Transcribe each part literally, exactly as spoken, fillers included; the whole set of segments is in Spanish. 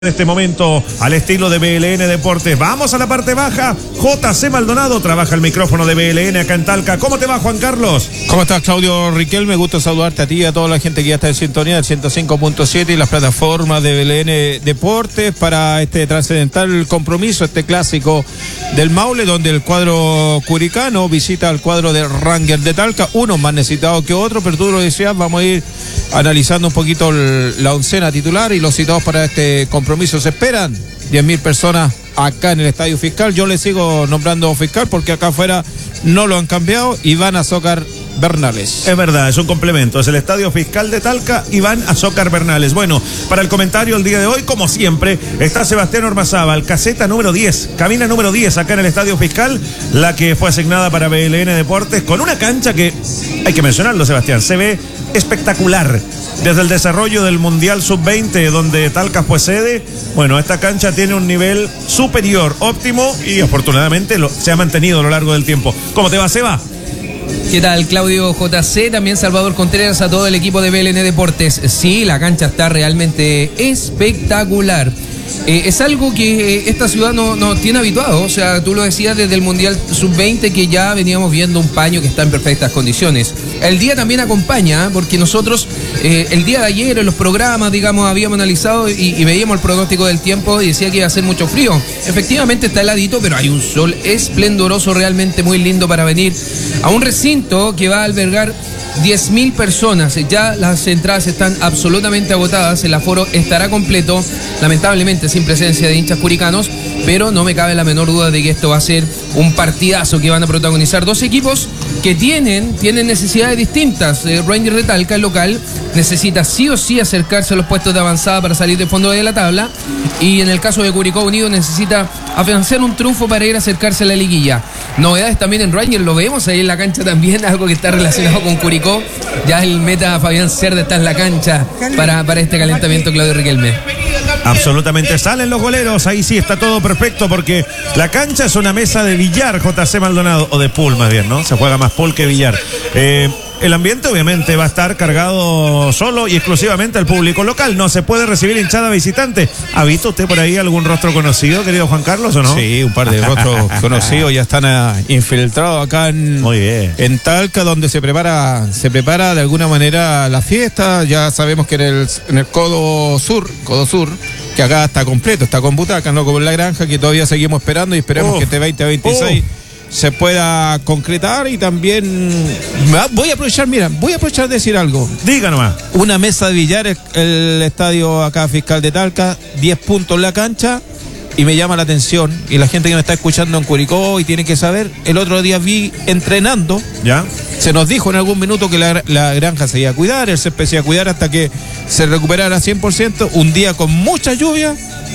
En este momento, al estilo de B L N Deportes. Vamos a la parte baja. J C Maldonado trabaja el micrófono de B L N acá en Talca. ¿Cómo te va, Juan Carlos? ¿Cómo estás, Claudio Riquel? Me gusta saludarte a ti y a toda la gente que ya está en sintonía del ciento cinco punto siete y las plataformas de B L N Deportes para este trascendental compromiso, este clásico del Maule, donde el cuadro curicano visita al cuadro de Rangers de Talca, uno más necesitado que otro, pero tú lo decías, vamos a ir analizando un poquito el, la oncena titular y los citados para este compromiso. Se esperan diez mil personas acá en el Estadio Fiscal. Yo le sigo nombrando fiscal porque acá afuera no lo han cambiado y van a Azócar Bernales. Es verdad, es un complemento. Es el Estadio Fiscal de Talca y van a Azócar Bernales. Bueno, para el comentario el día de hoy, como siempre, está Sebastián Ormazábal, caseta número diez, cabina número diez acá en el Estadio Fiscal, la que fue asignada para B L N Deportes, con una cancha que, hay que mencionarlo, Sebastián, se ve espectacular. Desde el desarrollo del Mundial sub veinte, donde Talca fue sede, bueno, esta cancha tiene un nivel superior, óptimo, y afortunadamente lo, se ha mantenido a lo largo del tiempo. ¿Cómo te va, Seba? ¿Qué tal, Claudio J C? También Salvador Contreras, a todo el equipo de B L N Deportes. Sí, la cancha está realmente espectacular. Eh, es algo que eh, esta ciudad no, no tiene habituado. O sea, tú lo decías desde el Mundial sub veinte, que ya veníamos viendo un paño que está en perfectas condiciones. El día también acompaña, porque nosotros eh, el día de ayer en los programas, digamos, habíamos analizado y, y veíamos el pronóstico del tiempo y decía que iba a hacer mucho frío. Efectivamente está heladito, pero hay un sol esplendoroso, realmente muy lindo para venir a un recinto que va a albergar diez mil personas. Ya las entradas están absolutamente agotadas, el aforo estará completo, lamentablemente sin presencia de hinchas curicanos, pero no me cabe la menor duda de que esto va a ser un partidazo que van a protagonizar dos equipos que tienen, tienen necesidades distintas. eh, Rangers de Talca, el local, necesita sí o sí acercarse a los puestos de avanzada para salir de fondo de la tabla, y en el caso de Curicó Unido necesita afianzar un triunfo para ir a acercarse a la liguilla. Novedades también en Rangers, lo vemos ahí en la cancha también, algo que está relacionado con Curicó. Ya el meta Fabián Cerda está en la cancha para, para este calentamiento, Claudio Riquelme. Absolutamente, salen los goleros, ahí sí está todo perfecto, porque la cancha es una mesa de billar, J C Maldonado, o de pool más bien, ¿no? Se juega más pool que billar. Eh, el ambiente obviamente va a estar cargado solo y exclusivamente al público local, no se puede recibir hinchada visitante. ¿Ha visto usted por ahí algún rostro conocido, querido Juan Carlos, o no? Sí, un par de rostros conocidos ya están uh, infiltrados acá en, Muy bien. en Talca, donde se prepara se prepara de alguna manera la fiesta. Ya sabemos que en el, en el Codo Sur, Codo Sur, que acá está completo, está con butacas, no como en la granja, que todavía seguimos esperando y esperemos uf, que este veinte veintiséis uf. se pueda concretar. Y también voy a aprovechar, mira, voy a aprovechar de decir algo. Diga nomás. Una mesa de billar, el estadio acá Fiscal de Talca, diez puntos en la cancha, y me llama la atención, y la gente que me está escuchando en Curicó y tiene que saber, el otro día vi entrenando, ¿ya? Se nos dijo en algún minuto que la, la granja se iba a cuidar, el césped se iba a cuidar hasta que se recuperara cien por ciento. Un día con mucha lluvia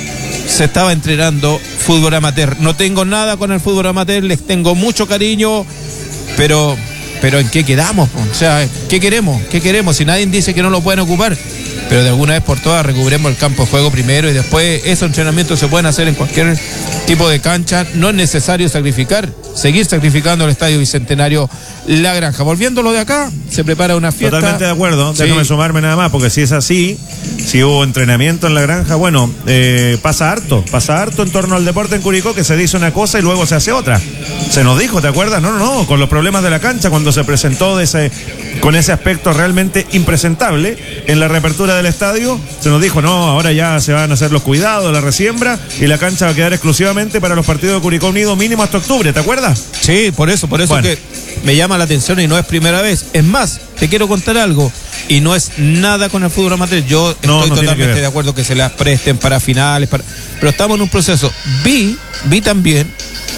se estaba entrenando fútbol amateur. No tengo nada con el fútbol amateur, les tengo mucho cariño, pero pero ¿en qué quedamos? O sea, ¿qué queremos? ¿Qué queremos? Si nadie dice que no lo pueden ocupar, pero de alguna vez por todas recuperemos el campo de juego primero y después esos entrenamientos se pueden hacer en cualquier tipo de cancha. No es necesario sacrificar, seguir sacrificando el Estadio Bicentenario La Granja. Volviendo lo de acá, se prepara una fiesta. Totalmente de acuerdo, sí. Déjame sumarme nada más, porque si es así, si hubo entrenamiento en la granja, bueno, eh, pasa harto, pasa harto en torno al deporte en Curicó, que se dice una cosa y luego se hace otra. Se nos dijo, ¿te acuerdas? No, no, no, con los problemas de la cancha, cuando se presentó de ese, con ese aspecto realmente impresentable en la reapertura del estadio, se nos dijo, no, ahora ya se van a hacer los cuidados, la resiembra, y la cancha va a quedar exclusivamente para los partidos de Curicó Unido mínimo hasta octubre, ¿te acuerdas? Sí, por eso, por eso bueno. que me llama la atención y no es primera vez. Es más, te quiero contar algo, y no es nada con el fútbol amateur. Yo estoy no, no totalmente de acuerdo que se las presten para finales, para... pero estamos en un proceso. Vi, vi también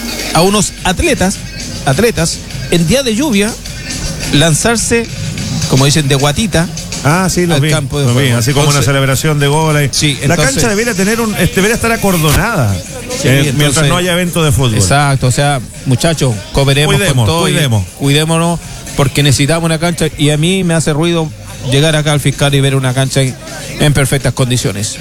a unos atletas, atletas, en día de lluvia, lanzarse, como dicen, de guatita. Ah, sí, lo al vi, campo de lo juego. vi, así como entonces, una celebración de gol. Y... Sí, la entonces, cancha debería tener un, debería estar acordonada, sí, eh, entonces, mientras no haya evento de fútbol. Exacto, o sea, muchachos, cooperemos cuidemos, con todo, cuidemos. Y, cuidémonos, porque necesitamos una cancha, y a mí me hace ruido llegar acá al Fiscal y ver una cancha en, en perfectas condiciones.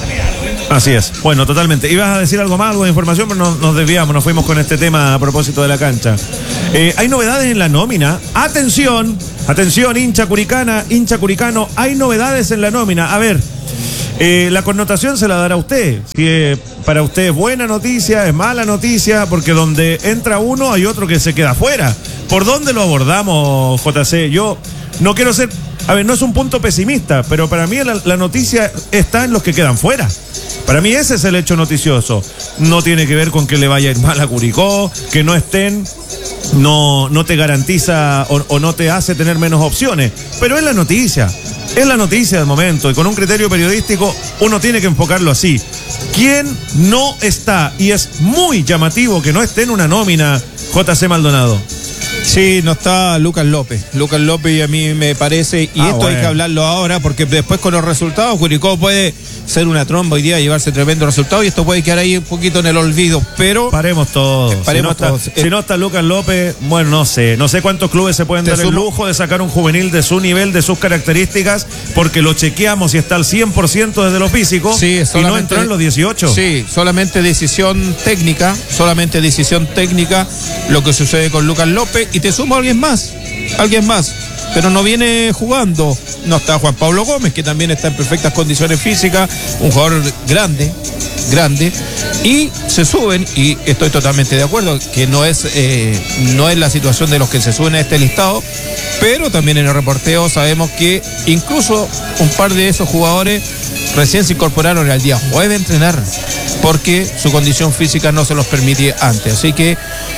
Así es. Bueno, totalmente. Ibas a decir algo más, algo de información, pero nos, nos desviamos, nos fuimos con este tema a propósito de la cancha. Eh, hay novedades en la nómina. Atención, atención, hincha curicana, hincha curicano, hay novedades en la nómina. A ver, Eh, la connotación se la dará usted. Si eh, para usted es buena noticia, es mala noticia, porque donde entra uno hay otro que se queda afuera. ¿Por dónde lo abordamos, J C? Yo no quiero ser... A ver, no es un punto pesimista, pero para mí la, la noticia está en los que quedan fuera. Para mí ese es el hecho noticioso. No tiene que ver con que le vaya a ir mal a Curicó, que no estén, no, no te garantiza o, o no te hace tener menos opciones. Pero es la noticia, es la noticia del momento. Y con un criterio periodístico uno tiene que enfocarlo así. ¿Quién no está? Y es muy llamativo que no esté en una nómina, J C Maldonado. Sí, no está Lucas López. Lucas López, y a mí me parece, y ah, esto bueno. hay que hablarlo ahora, porque después con los resultados, Curicó puede ser una tromba hoy día, llevarse tremendo resultado, y esto puede quedar ahí un poquito en el olvido, pero... Paremos todos. Paremos si, no todos. está, si no está Lucas López, bueno, no sé. No sé cuántos clubes se pueden Te dar el sumo. lujo de sacar un juvenil de su nivel, de sus características, porque lo chequeamos y está al cien por ciento desde lo físico, Sí, y no solamente- entró en los dieciocho. Sí, solamente decisión técnica, solamente decisión técnica lo que sucede con Lucas López, y te sumo a alguien más, alguien más, pero no viene jugando. No está Juan Pablo Gómez, que también está en perfectas condiciones físicas, un jugador grande, grande, y se suben, y estoy totalmente de acuerdo, que no es, eh, no es la situación de los que se suben a este listado, pero también en el reporteo sabemos que incluso un par de esos jugadores recién se incorporaron al día jueves a entrenar, porque su condición física no se los permitía antes. Así que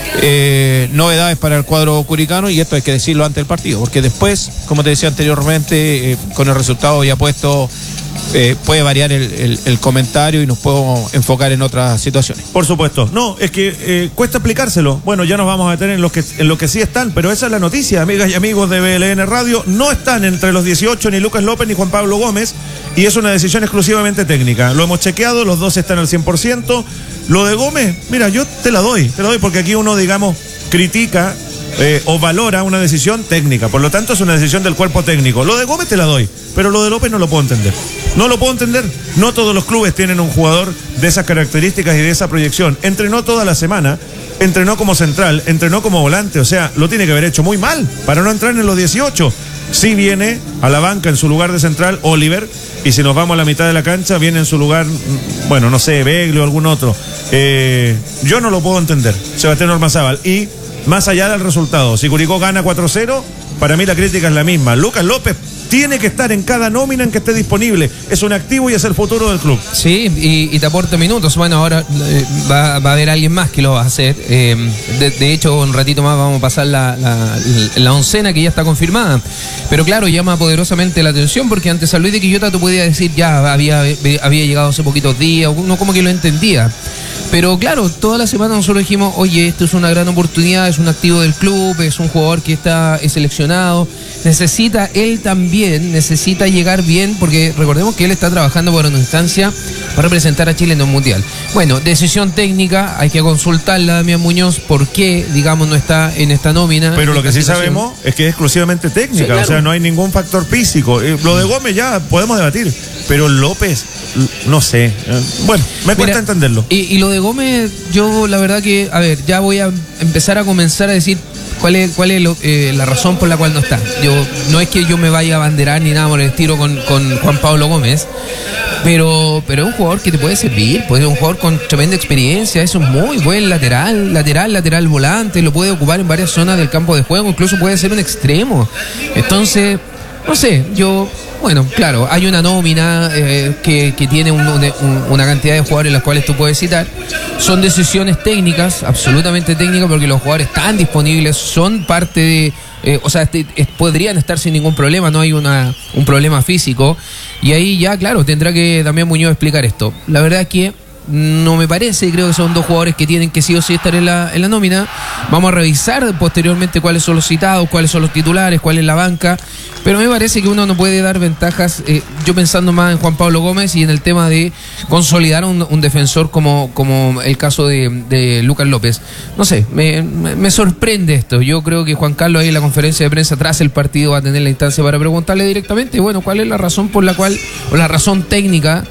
eh, novedades para el cuadro curicano, y esto hay que decirlo antes del partido, porque después, como te decía anteriormente, eh, con el resultado ya puesto, eh, puede variar el, el, el comentario y nos podemos enfocar en otras situaciones. Por supuesto. No, es que eh, cuesta explicárselo. Bueno, ya nos vamos a meter en los que en lo que sí están, pero esa es la noticia, amigas y amigos de B L N Radio. No están entre los dieciocho ni Lucas López ni Juan Pablo Gómez, y es una decisión exclusivamente técnica. Lo hemos chequeado, los dos están al cien por ciento. Lo de Gómez, mira, yo te la doy, te la doy porque aquí uno, digamos, critica eh, o valora una decisión técnica. Por lo tanto, es una decisión del cuerpo técnico. Lo de Gómez te la doy, pero lo de López no lo puedo entender. No lo puedo entender. No todos los clubes tienen un jugador de esas características y de esa proyección. Entrenó toda la semana, entrenó como central, entrenó como volante. O sea, lo tiene que haber hecho muy mal para no entrar en los dieciocho. Sí viene a la banca en su lugar de central Oliver, y si nos vamos a la mitad de la cancha viene en su lugar, bueno, no sé, Beglio o algún otro. Eh, yo no lo puedo entender, Sebastián Ormazábal. Y más allá del resultado, si Curicó gana cuatro cero, para mí la crítica es la misma. Lucas López tiene que estar en cada nómina en que esté disponible. Es un activo y es el futuro del club. Sí, y, y te aporta minutos. Bueno, ahora eh, va, va a haber alguien más que lo va a hacer. Eh, de, de hecho, un ratito más vamos a pasar la, la, la oncena que ya está confirmada. Pero claro, llama poderosamente la atención, porque ante San Luis de Quillota tú podías decir ya había, había llegado hace poquitos días, uno como que lo entendía. Pero claro, toda la semana nosotros dijimos, oye, esto es una gran oportunidad, es un activo del club, es un jugador que está es seleccionado, necesita él también, necesita llegar bien, porque recordemos que él está trabajando por una instancia para representar a Chile en un mundial. Bueno, decisión técnica, hay que consultarla a Damián Muñoz, por qué, digamos, no está en esta nómina. Pero lo que sí situación. sabemos es que es exclusivamente técnica, Sí, claro. O sea, no hay ningún factor físico. Eh, Lo de Gómez ya podemos debatir, pero López, no sé. Eh, Bueno, me cuesta Mira, entenderlo. Y, y lo de Gómez, yo la verdad que, a ver, ya voy a empezar a comenzar a decir cuál es, cuál es lo, eh, la razón por la cual no está. Yo no es que yo me vaya a abanderar ni nada por el estilo con, con Juan Pablo Gómez, pero, pero es un jugador que te puede servir, pues es un jugador con tremenda experiencia, es un muy buen lateral, lateral, lateral volante, lo puede ocupar en varias zonas del campo de juego, incluso puede ser un extremo. Entonces, no sé, yo... Bueno, claro, hay una nómina eh, que, que tiene un, un, una cantidad de jugadores las cuales tú puedes citar. Son decisiones técnicas, absolutamente técnicas, porque los jugadores están disponibles, son parte de... Eh, o sea, este, es, podrían estar sin ningún problema, no hay una, un problema físico. Y ahí ya, claro, tendrá que Damián Muñoz explicar esto. La verdad es que no me parece, creo que son dos jugadores que tienen que sí o sí estar en la, en la nómina. Vamos a revisar posteriormente cuáles son los citados, cuáles son los titulares, cuál es la banca, pero me parece que uno no puede dar ventajas, eh, yo pensando más en Juan Pablo Gómez y en el tema de consolidar un, un defensor como, como el caso de, de Lucas López. No sé, me, me, me sorprende esto. Yo creo que Juan Carlos ahí en la conferencia de prensa tras el partido va a tener la instancia para preguntarle directamente, bueno, cuál es la razón por la cual, o la razón técnica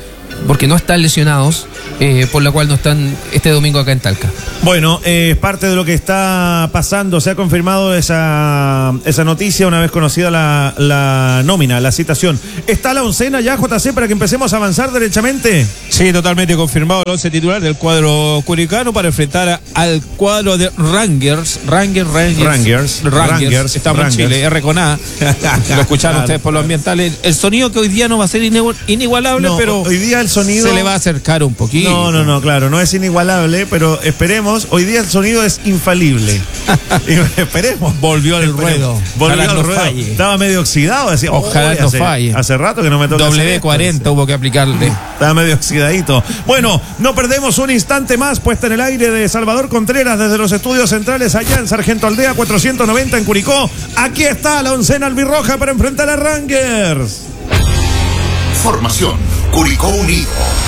porque no están lesionados, eh, por la cual no están este domingo acá en Talca. Bueno, eh, es parte de lo que está pasando. Se ha confirmado esa, esa noticia una vez conocida la, la nómina, la citación. ¿Está la oncena ya, J C, para que empecemos a avanzar derechamente? Sí, totalmente confirmado el once titular del cuadro curicano para enfrentar a, al cuadro de Rangers. Rangers, Rangers. Rangers. Rangers. Rangers. Estamos Rangers. en Chile, R con A. Lo escucharon ustedes por los ambientales. El sonido que hoy día no va a ser inigualable, No, pero hoy día el sonido se le va a acercar un poquito. No, no, no, claro, no es inigualable, pero esperemos. Hoy día el sonido es infalible. Y esperemos. Volvió al Esperemos. ruedo. Volvió Ojalá al no ruedo. falle. Estaba medio oxidado. Decía, Ojalá "Uy, no hace, falle". Hace rato que no me toca hacer W esto", cuarenta decía. hubo que aplicarle. Estaba medio oxidadito. Bueno, no perdemos un instante más. Puesta en el aire de Salvador Contreras desde los estudios centrales allá en Sargento Aldea cuatrocientos noventa en Curicó. Aquí está la oncena albirroja para enfrentar a Rangers. Formación Curicó Unido.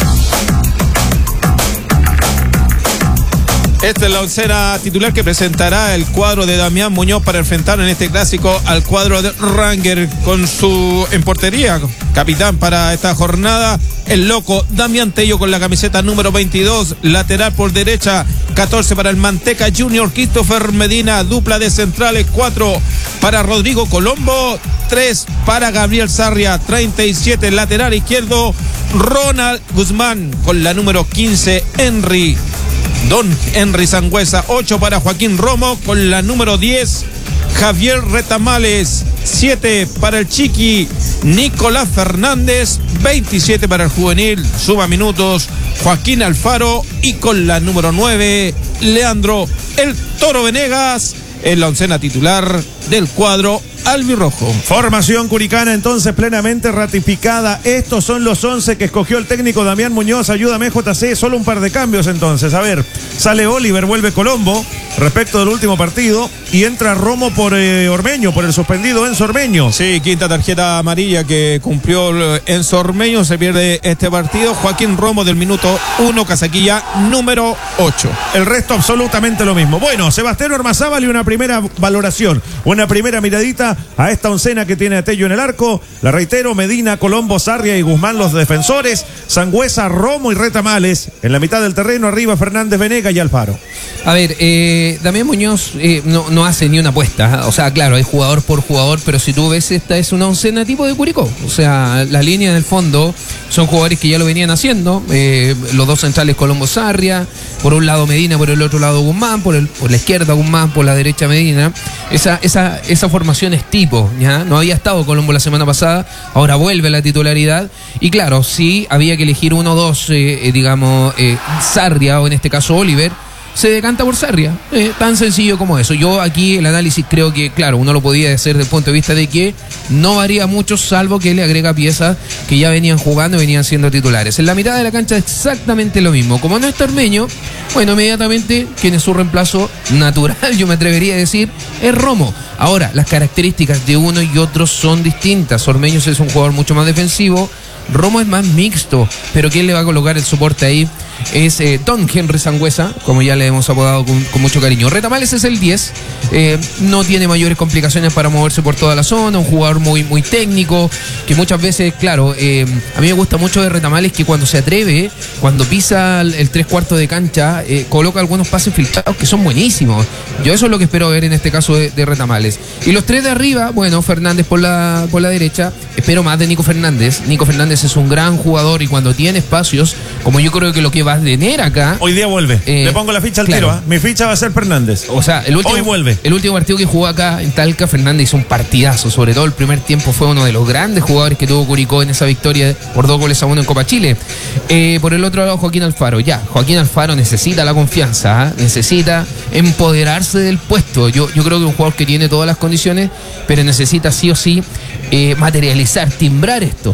Esta es la oncena titular que presentará el cuadro de Damián Muñoz para enfrentar en este clásico al cuadro de Ranger con su en portería, capitán para esta jornada, el loco Damián Tello con la camiseta número veintidós, lateral por derecha, catorce para el Manteca Junior, Christopher Medina, dupla de centrales, cuatro para Rodrigo Colombo, tres para Gabriel Sarria, treinta y siete, lateral izquierdo, Ronald Guzmán con la número quince, Henry. Don Henry Sangüesa, ocho para Joaquín Romo con la número diez, Javier Retamales, siete para el Chiqui Nicolás Fernández, veintisiete para el juvenil, suma minutos Joaquín Alfaro y con la número nueve, Leandro El Toro Venegas, en la oncena titular del cuadro albirrojo. Formación curicana entonces plenamente ratificada. Estos son los once que escogió el técnico Damián Muñoz. Ayúdame, J C, solo un par de cambios entonces. A ver, sale Oliver, vuelve Colombo respecto del último partido y entra Romo por eh, Ormeño, por el suspendido Enzo Ormeño. Sí, quinta tarjeta amarilla que cumplió Enzo Ormeño, se pierde este partido. Joaquín Romo del minuto uno, casaquilla número ocho. El resto absolutamente lo mismo. Bueno, Sebastián Ormazábal y una primera valoración, una primera miradita a esta oncena que tiene a Tello en el arco. La reitero, Medina, Colombo, Sarria y Guzmán los defensores, Sangüesa, Romo y Retamales. En la mitad del terreno arriba Fernández, Venega y Alfaro. A ver, eh, Damián Muñoz eh, no, no hace ni una apuesta. ¿eh? O sea, claro, es jugador por jugador, pero si tú ves, esta es una oncena tipo de Curicó. O sea, la línea del fondo son jugadores que ya lo venían haciendo. Eh, los dos centrales, Colombo, Sarria. Por un lado Medina, por el otro lado Guzmán. Por, el, por la izquierda Guzmán, por la derecha Medina. Esa, esa, esa formación es tipo, ¿ya? No había estado Colombo la semana pasada, ahora vuelve a la titularidad. Y claro, sí había que elegir uno o dos, eh, eh, digamos, eh, Sarria o en este caso Oliver. Se decanta por Sarria, eh, tan sencillo como eso. Yo aquí el análisis creo que, claro, uno lo podía hacer desde el punto de vista de que no varía mucho, salvo que le agrega piezas que ya venían jugando y venían siendo titulares. En la mitad de la cancha exactamente lo mismo. Como no está Ormeño, bueno, inmediatamente quien es su reemplazo natural, yo me atrevería a decir, es Romo. Ahora, las características de uno y otro son distintas. Ormeño es un jugador mucho más defensivo, Romo es más mixto, pero ¿quién le va a colocar el soporte ahí? Es eh, Don Henry Sangüesa, como ya le hemos apodado con, con mucho cariño. Retamales es el diez, eh, no tiene mayores complicaciones para moverse por toda la zona, un jugador muy, muy técnico, que muchas veces, claro, eh, a mí me gusta mucho de Retamales que cuando se atreve, cuando pisa el, el tres cuartos de cancha, eh, coloca algunos pases filtrados que son buenísimos. Yo eso es lo que espero ver en este caso de, de Retamales. Y los tres de arriba, bueno, Fernández por la, por la derecha, espero más de Nico Fernández. Nico Fernández es un gran jugador y cuando tiene espacios, como yo creo que lo que va a tener acá. Hoy día vuelve. Eh, Le pongo la ficha al claro. tiro. ¿eh? Mi ficha va a ser Fernández. O sea, el último, Hoy vuelve. El último partido que jugó acá en Talca, Fernández hizo un partidazo. Sobre todo el primer tiempo fue uno de los grandes jugadores que tuvo Curicó en esa victoria por dos goles a uno en Copa Chile. Eh, por el otro lado, Joaquín Alfaro. Ya, Joaquín Alfaro necesita la confianza, ¿eh? Necesita empoderarse del puesto. Yo, yo creo que es un jugador que tiene todas las condiciones, pero necesita sí o sí eh, materializar, timbrar esto.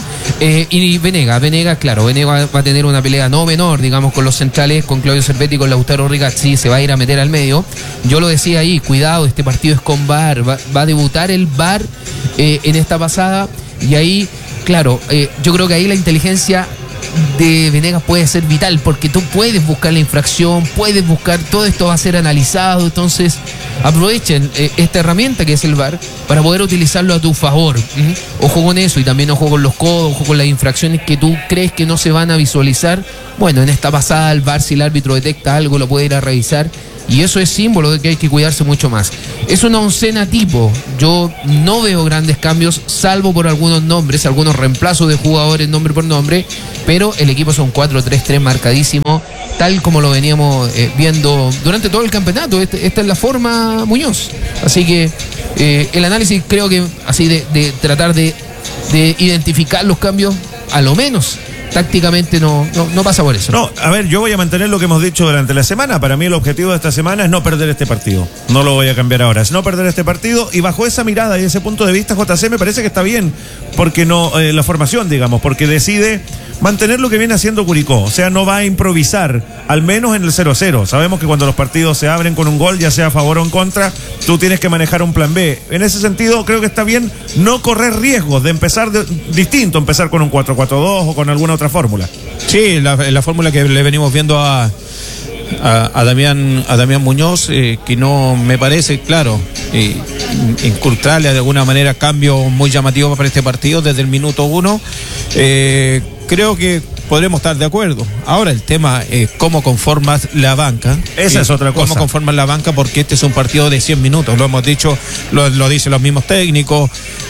Eh, y Venega, Venega, claro, Venega va a tener una pelea no menor, digamos, con los centrales, con Claudio Cervetti y con Lautaro Rigazzi, se va a ir a meter al medio. Yo lo decía ahí, cuidado, este partido es con V A R, va, va a debutar el V A R eh, en esta pasada, y ahí, claro, eh, yo creo que ahí la inteligencia de Venegas puede ser vital, porque tú puedes buscar la infracción, puedes buscar, todo esto va a ser analizado, entonces aprovechen eh, esta herramienta que es el V A R para poder utilizarlo a tu favor. ¿Mm? Ojo con eso, y también ojo con los codos, ojo con las infracciones que tú crees que no se van a visualizar. Bueno, en esta pasada el V A R, si el árbitro detecta algo, lo puede ir a revisar, y eso es símbolo de que hay que cuidarse mucho más. Es una oncena tipo, yo no veo grandes cambios, salvo por algunos nombres, algunos reemplazos de jugadores nombre por nombre, pero el equipo son cuatro tres tres marcadísimo, tal como lo veníamos eh, viendo durante todo el campeonato. Este, esta es la forma Muñoz, así que eh, el análisis creo que así de, de tratar de, de identificar los cambios, a lo menos tácticamente no, no, no pasa por eso. No, a ver, yo voy a mantener lo que hemos dicho durante la semana. Para mí el objetivo de esta semana es no perder este partido. No lo voy a cambiar ahora. Es no perder este partido, y bajo esa mirada y ese punto de vista, J C me parece que está bien, porque no, eh, la formación, digamos, porque decide mantener lo que viene haciendo Curicó. O sea, no va a improvisar, al menos en el cero cero. Sabemos que cuando los partidos se abren con un gol, ya sea a favor o en contra, tú tienes que manejar un plan B. En ese sentido, creo que está bien no correr riesgos de empezar de, distinto, empezar con un cuatro cuatro dos o con alguna otra fórmula. Sí, la, la fórmula que le venimos viendo a, a, a Damián a Damián Muñoz, eh, que no me parece, claro, eh, inculcarle de alguna manera cambio muy llamativo para este partido desde el minuto uno. Eh, creo que podremos estar de acuerdo. Ahora el tema es cómo conformas la banca. Esa eh, es otra cosa. Cómo conformas la banca, porque este es un partido de cien minutos, lo hemos dicho, lo, lo dicen los mismos técnicos,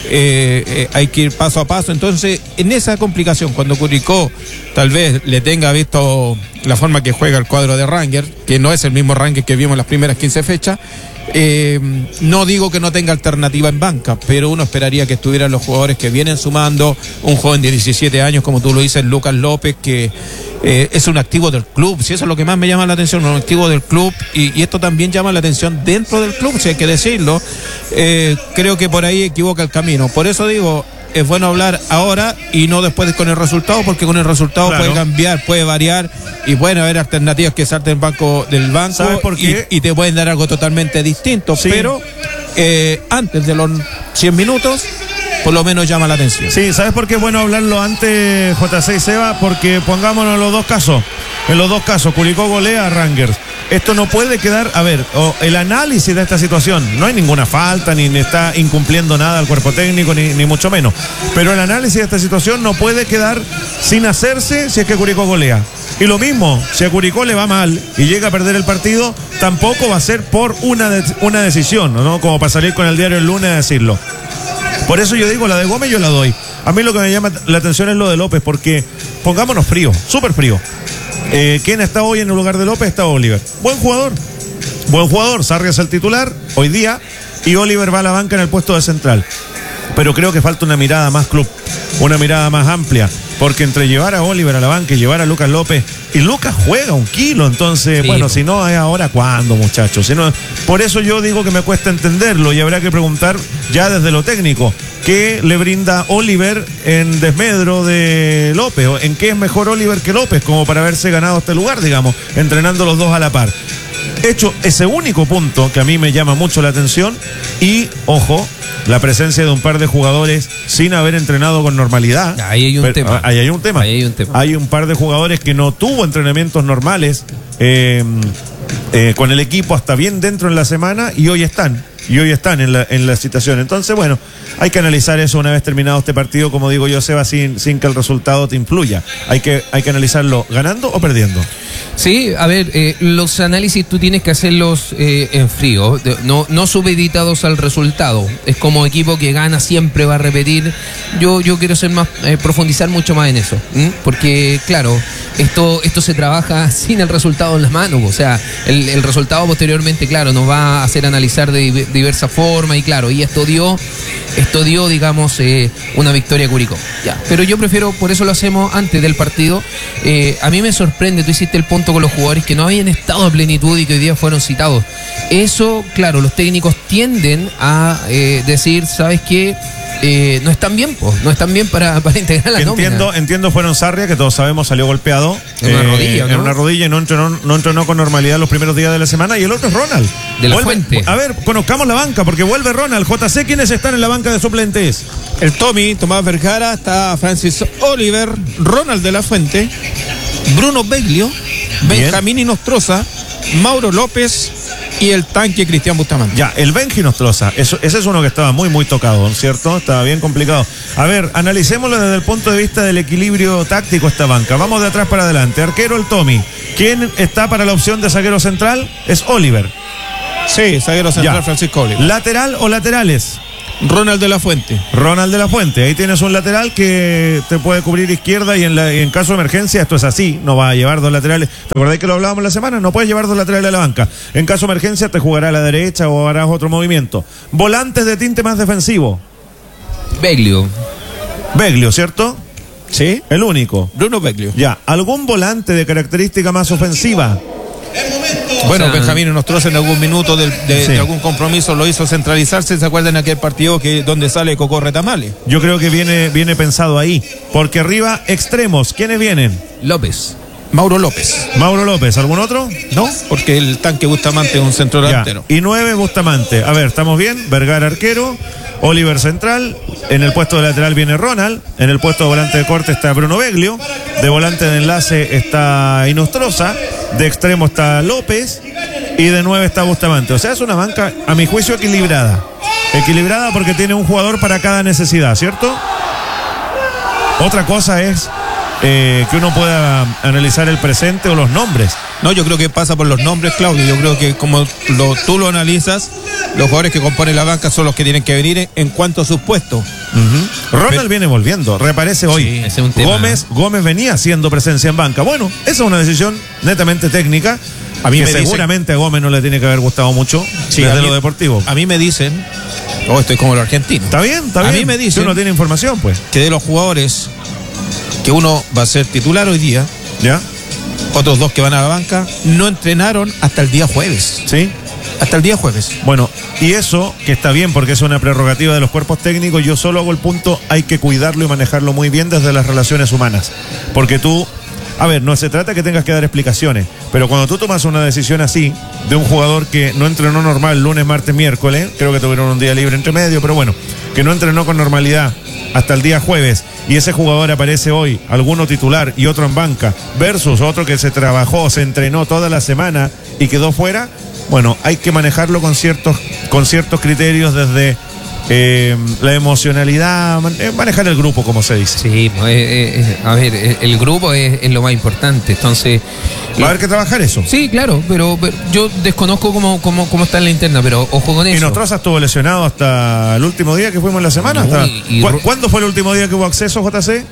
eh, eh, hay que ir paso a paso. Entonces, en esa complicación, cuando Curicó tal vez le tenga visto la forma que juega el cuadro de Rangers, que no es el mismo Rangers que vimos en las primeras quince fechas, Eh, no digo que no tenga alternativa en banca, pero uno esperaría que estuvieran los jugadores que vienen sumando. Un joven de diecisiete años, como tú lo dices, Lucas López, que eh, es un activo del club. Si eso es lo que más me llama la atención, un activo del club, y, y esto también llama la atención dentro del club, si hay que decirlo. Eh, creo que por ahí equivoca el camino. Por eso digo, es bueno hablar ahora y no después con el resultado, porque con el resultado claro, puede cambiar, puede variar, y pueden haber alternativas que salten del banco, del banco. ¿Sabes por qué? Y, y te pueden dar algo totalmente distinto, sí. pero eh, antes de los cien minutos por lo menos llama la atención. Sí, ¿sabes por qué es bueno hablarlo antes, J C y Seba? Porque pongámonos en los dos casos, en los dos casos, Curicó golea a Rangers. Esto no puede quedar, a ver, o el análisis de esta situación, no hay ninguna falta, ni está incumpliendo nada al cuerpo técnico, ni, ni mucho menos, pero el análisis de esta situación no puede quedar sin hacerse si es que Curicó golea. Y lo mismo, si a Curicó le va mal y llega a perder el partido, tampoco va a ser por una, de, una decisión, ¿no? Como para salir con el diario el lunes a decirlo. Por eso yo digo, la de Gómez yo la doy. A mí lo que me llama la atención es lo de López, porque pongámonos frío, súper frío. Eh, ¿Quién está hoy en el lugar de López? Está Oliver. Buen jugador, buen jugador. Sarria es el titular hoy día y Oliver va a la banca en el puesto de central. Pero creo que falta una mirada más club, una mirada más amplia, porque entre llevar a Oliver a la banca y llevar a Lucas López, y Lucas juega un kilo, entonces, sí, bueno, si no es ahora, ¿cuándo, muchachos? Si no, por eso yo digo que me cuesta entenderlo, y habrá que preguntar ya desde lo técnico, ¿qué le brinda Oliver en desmedro de López? ¿En qué es mejor Oliver que López? Como para haberse ganado este lugar, digamos, entrenando los dos a la par. Hecho ese único punto que a mí me llama mucho la atención, y, ojo, la presencia de un par de jugadores sin haber entrenado con normalidad. Ahí hay un Pero, tema. Ahí hay un tema. Ahí hay un tema. Hay un par de jugadores que no tuvo entrenamientos normales eh, eh, con el equipo hasta bien dentro en la semana, y hoy están. Y hoy están en la, en la situación. Entonces, bueno, hay que analizar eso una vez terminado este partido, como digo yo, Seba, sin, sin que el resultado te influya. Hay que, hay que analizarlo ganando o perdiendo. Sí, a ver, eh, los análisis tú tienes que hacerlos eh, en frío, no, no subeditados al resultado. Es como equipo que gana siempre va a repetir. Yo, yo quiero ser más, eh, profundizar mucho más en eso, ¿m? Porque claro, esto, esto se trabaja sin el resultado en las manos. O sea, el, el resultado posteriormente, claro, nos va a hacer analizar de diversas formas, y claro, y esto dio, esto dio, digamos, eh, una victoria a Curicó. Ya, pero yo prefiero, por eso lo hacemos antes del partido. Eh, a mí me sorprende, tú hiciste el punto con los jugadores que no habían estado a plenitud y que hoy día fueron citados. Eso, claro, los técnicos tienden a eh, decir, ¿sabes qué? eh, no están bien, pues, no están bien para, para integrar la Que nómina. entiendo, entiendo fueron Sarria, que todos sabemos salió golpeado En una rodilla, ¿no? en una rodilla y no entrenó, no entrenó con normalidad los primeros días de la semana, y el otro es Ronald. De la Vuelve- Fuente. A ver, conozcamos la banca, porque vuelve Ronald. J C, ¿quiénes están en la banca de suplentes? El Tommy, Tomás Vergara, está Francis Oliver, Ronald de la Fuente, Bruno Beglio, Bien. Benjamín Inostroza, Mauro López y el tanque Cristian Bustamante. Ya, el Benji Nostroza, eso, ese es uno que estaba muy, muy tocado, ¿cierto? Estaba bien complicado. A ver, analicémoslo desde el punto de vista del equilibrio táctico esta banca. Vamos de atrás para adelante. Arquero, el Tommy. ¿Quién está para la opción de zaguero central? Es Oliver. Sí, zaguero central Ya. Francisco Oliver. ¿Lateral o laterales? Ronald de la Fuente. Ronald de la Fuente. Ahí tienes un lateral que te puede cubrir izquierda y en, la, en caso de emergencia esto es así. No va a llevar dos laterales. ¿Te acordáis que lo hablábamos la semana? No puedes llevar dos laterales a la banca. En caso de emergencia te jugará a la derecha o harás otro movimiento. Volantes de tinte más defensivo. Beglio. Beglio, ¿cierto? Sí. El único. Bruno Beglio. Ya. ¿Algún volante de característica más ofensiva? Bueno, O sea, Benjamín Inostroza en algún minuto del- de, Sí. de algún compromiso lo hizo centralizarse. ¿Se acuerdan de aquel partido que donde sale Coco Retamale? Yo creo que viene, viene pensado ahí. Porque arriba, extremos. ¿Quiénes vienen? López. Mauro López. Mauro López. ¿Algún otro? No, porque el tanque Bustamante es un centro Ya. delantero. Y nueve, Bustamante. A ver, ¿estamos bien? Vergara arquero, Oliver central, en el puesto de lateral viene Ronald, en el puesto de volante de corte está Bruno Beglio, de volante de enlace está Inostroza, de extremo está López y de nueve está Bustamante. O sea, es una banca, a mi juicio, equilibrada. Equilibrada porque tiene un jugador para cada necesidad, ¿cierto? Otra cosa es eh, que uno pueda analizar el presente o los nombres. No, yo creo que pasa por los nombres, Claudio. Yo creo que como lo, tú lo analizas, los jugadores que componen la banca son los que tienen que venir en, en cuanto a sus puestos. Ronald Pero- viene volviendo, reaparece hoy. Sí, ese es un tema, Gómez, Gómez venía haciendo presencia en banca. Bueno, esa es una decisión netamente técnica. A mí que me dicen- seguramente a Gómez no le tiene que haber gustado mucho Sí, desde a mí- lo deportivo. A mí me dicen, oh, estoy como los argentinos, Está bien, está a bien. mí me dicen- Si uno tiene información, pues. que de los jugadores que uno va a ser titular hoy día, ¿Ya? otros dos que van a la banca, no entrenaron hasta el día jueves. ¿Sí? Hasta el día jueves. Bueno, y eso que está bien porque es una prerrogativa de los cuerpos técnicos, yo solo hago el punto, hay que cuidarlo y manejarlo muy bien desde las relaciones humanas. Porque tú, a ver, no se trata que tengas que dar explicaciones, pero cuando tú tomas una decisión así, de un jugador que no entrenó normal lunes, martes, miércoles, creo que tuvieron un día libre entre medio, pero bueno, que no entrenó con normalidad hasta el día jueves, y ese jugador aparece hoy, alguno titular y otro en banca, versus otro que se trabajó, se entrenó toda la semana y quedó fuera. Bueno, hay que manejarlo con ciertos, con ciertos criterios desde eh, la emocionalidad, man- eh, manejar el grupo, como se dice. Sí, pues, eh, eh, a ver, eh, el grupo es, es lo más importante. Entonces, Va a haber que trabajar eso. sí, claro, pero, pero yo desconozco cómo, cómo, cómo está en la interna, pero ojo con Y eso. Nostroza estuvo lesionado hasta el último día que fuimos en la semana. No, hasta- y- y ¿Cu- Ro- ¿Cuándo fue el último día que hubo acceso, J C?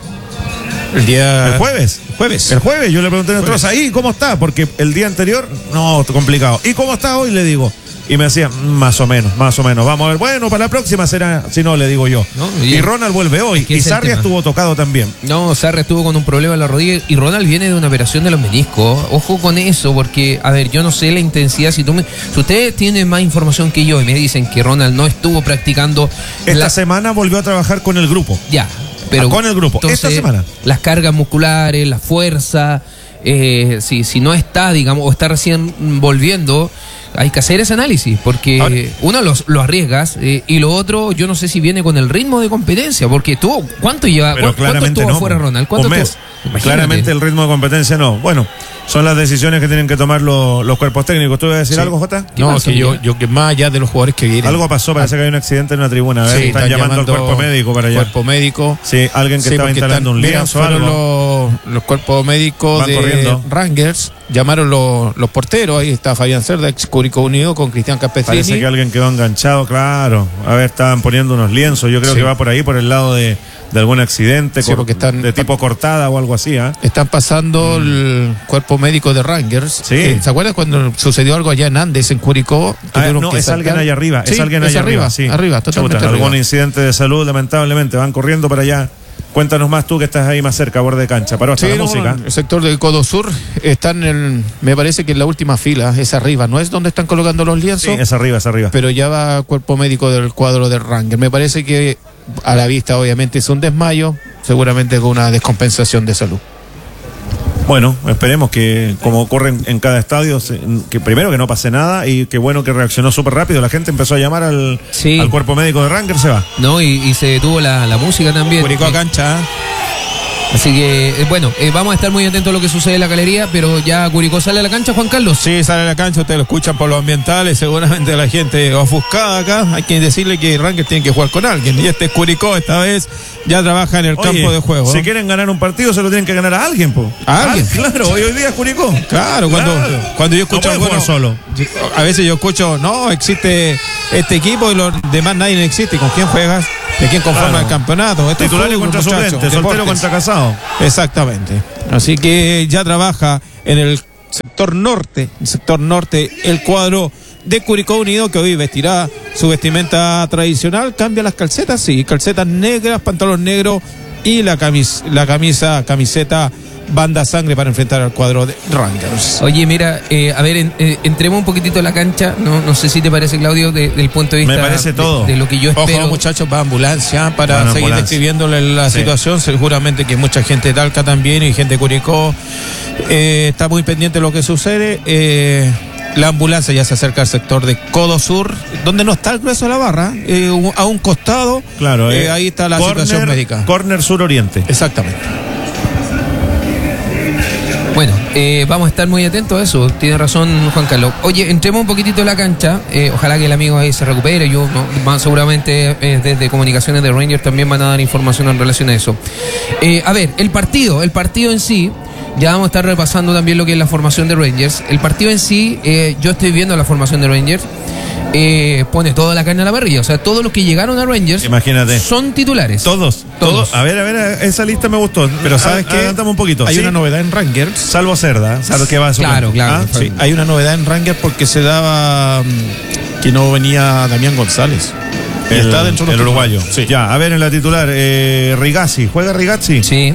El día ¿El jueves? Jueves. El jueves, yo le pregunté a Nostroza, ¿y cómo está? Porque el día anterior, no, complicado. ¿Y cómo está hoy? Le digo. Y me decía, "Mm, más o menos, más o menos. Vamos a ver, bueno, para la próxima será, si no, le digo yo. No, y, y- Ronald vuelve hoy. es que Y ese es el Sarria tema. estuvo tocado también. No, Sarri estuvo con un problema en la rodilla y Ronald viene de una operación de los meniscos. Ojo con eso, porque, a ver, yo no sé la intensidad. Si, tú me- si ustedes tienen más información que yo y me dicen que Ronald no estuvo practicando Esta la- semana volvió a trabajar con el grupo. ya, pero Ah, con el grupo, esta semana. las cargas musculares, la fuerza, eh, si, si no está, digamos, o está recién volviendo, hay que hacer ese análisis, porque Ahora- uno los, lo arriesgas eh, y lo otro, yo no sé si viene con el ritmo de competencia, porque tú, ¿cuánto lleva? Pero ¿Cuánto claramente estuvo no. fuera Ronald? ¿Cuánto Un mes. estuvo? Imagínate. Claramente el ritmo de competencia no. Bueno, son las decisiones que tienen que tomar los, los cuerpos técnicos. ¿Tú ibas a decir Sí. algo, Jota? ¿Qué No, pasó, que yo, Miguel? yo que más allá de los jugadores que vienen. Algo pasó, parece que hay un accidente en una tribuna. A ver, Sí, están, llamando, al cuerpo médico para allá. Cuerpo médico. Sí, alguien que Sí, estaba porque instalando están- un mira, lienzo o fueron algo. los, los cuerpos médicos Van de corriendo. Rangers, llamaron los, los porteros, ahí está Fabián Cerda, ex Curicó Unido, con Cristian Parece Campestrini. que alguien quedó enganchado, claro. A ver, estaban poniendo unos lienzos. Yo creo Sí. que va por ahí, por el lado de, de algún accidente Sí, cor- porque están- de tipo cortada o algo así. ¿ah? Están pasando el cuerpo médico de Rangers. Sí. Eh, ¿Se acuerdan cuando sucedió algo allá en Andes, en Curicó? Ah, Tuvieron no, que es saltar? alguien allá arriba, es Sí, alguien es allá arriba, sí. Arriba, totalmente Chuta, arriba. algún incidente de salud, lamentablemente, van corriendo para allá. Cuéntanos más tú que estás ahí más cerca, a borde de cancha. Paró hasta Sí, la no, música. el sector del Codo Sur están en, me parece que en la última fila, es arriba, no es donde están colocando los Sí, lienzos, es arriba, es arriba. pero ya va cuerpo médico del cuadro de Rangers. Me parece que a la vista obviamente es un desmayo, seguramente con una descompensación de salud. Bueno, esperemos que, como ocurre en, en cada estadio, se, que primero que no pase nada y que bueno que reaccionó súper rápido. La gente empezó a llamar al, sí. al cuerpo médico de Rangers, se va. No, y, y se detuvo la, la música también. Curicó a cancha. Así que, eh, bueno, eh, vamos a estar muy atentos a lo que sucede en la galería, pero ya Curicó sale a la cancha, Juan Carlos. Sí, sale a la cancha, ustedes lo escuchan por los ambientales, seguramente la gente ofuscada acá. Hay que decirle que Rangers tiene que jugar con alguien. Y este es Curicó, esta vez ya trabaja en el Oye, campo de juego. Si ¿no? quieren ganar un partido, se lo tienen que ganar a alguien, po. ¿A alguien? Ah, claro, hoy, hoy día es Curicó. Claro, cuando, Claro. cuando yo escucho No puede jugar solo. A veces yo escucho, no, existe este equipo y los demás nadie existe. ¿Y con quién juegas? ¿De quién conforma Claro. el campeonato? Esto es Titulares fútbol, contra muchachos, suplentes, soltero deportes. contra casado. Exactamente. Así que ya trabaja en el sector norte, el sector norte, el cuadro de Curicó Unido, que hoy vestirá su vestimenta tradicional. Cambia las calcetas, sí, calcetas negras, pantalón negro y la camisa, la camisa, camiseta banda sangre para enfrentar al cuadro de Rangers. Oye, mira, eh, a ver, en, eh, entremos un poquitito a la cancha. No, no sé si te parece, Claudio, de, del punto de vista Me parece todo. De, de lo que yo espero. Ojo, muchachos, va ambulancia para Van seguir ambulancia. describiéndole la Sí. situación. Seguramente que mucha gente de Talca también y gente de Curicó eh, está muy pendiente de lo que sucede. Eh, la ambulancia ya se acerca al sector de Codo Sur, donde no está el grueso de la barra, eh, un- a un costado. Claro, eh, eh, ahí está la corner, situación médica. Corner sur-oriente. Exactamente. Bueno, eh, vamos a estar muy atentos a eso. Tiene razón Juan Carlos. Oye, entremos un poquitito a la cancha. Eh, ojalá que el amigo ahí se recupere. Yo no, van- seguramente eh, desde comunicaciones de Rangers también van a dar información en relación a eso. Eh, a ver, el partido, el partido en sí. Ya vamos a estar repasando también lo que es la formación de Rangers. El partido en sí, eh, yo estoy viendo la formación de Rangers. Eh, pone toda la carne a la parrilla. O sea, todos los que llegaron a Rangers Imagínate. son titulares. Todos, Todos. todos. A ver, a ver, esa lista me gustó. Pero ¿sabes qué? Adelantame un poquito. Hay ¿sí? una novedad en Rangers. Salvo Cerda, ¿sabes qué va a Claro, suplente? claro. ¿Ah? Sí, hay una novedad en Rangers porque se daba mm, que no venía Damián González. Y El, está dentro de el los uruguayo. titulares. Sí. Ya, a ver en la titular, eh, Rigazzi. ¿Juega Rigazzi? Sí,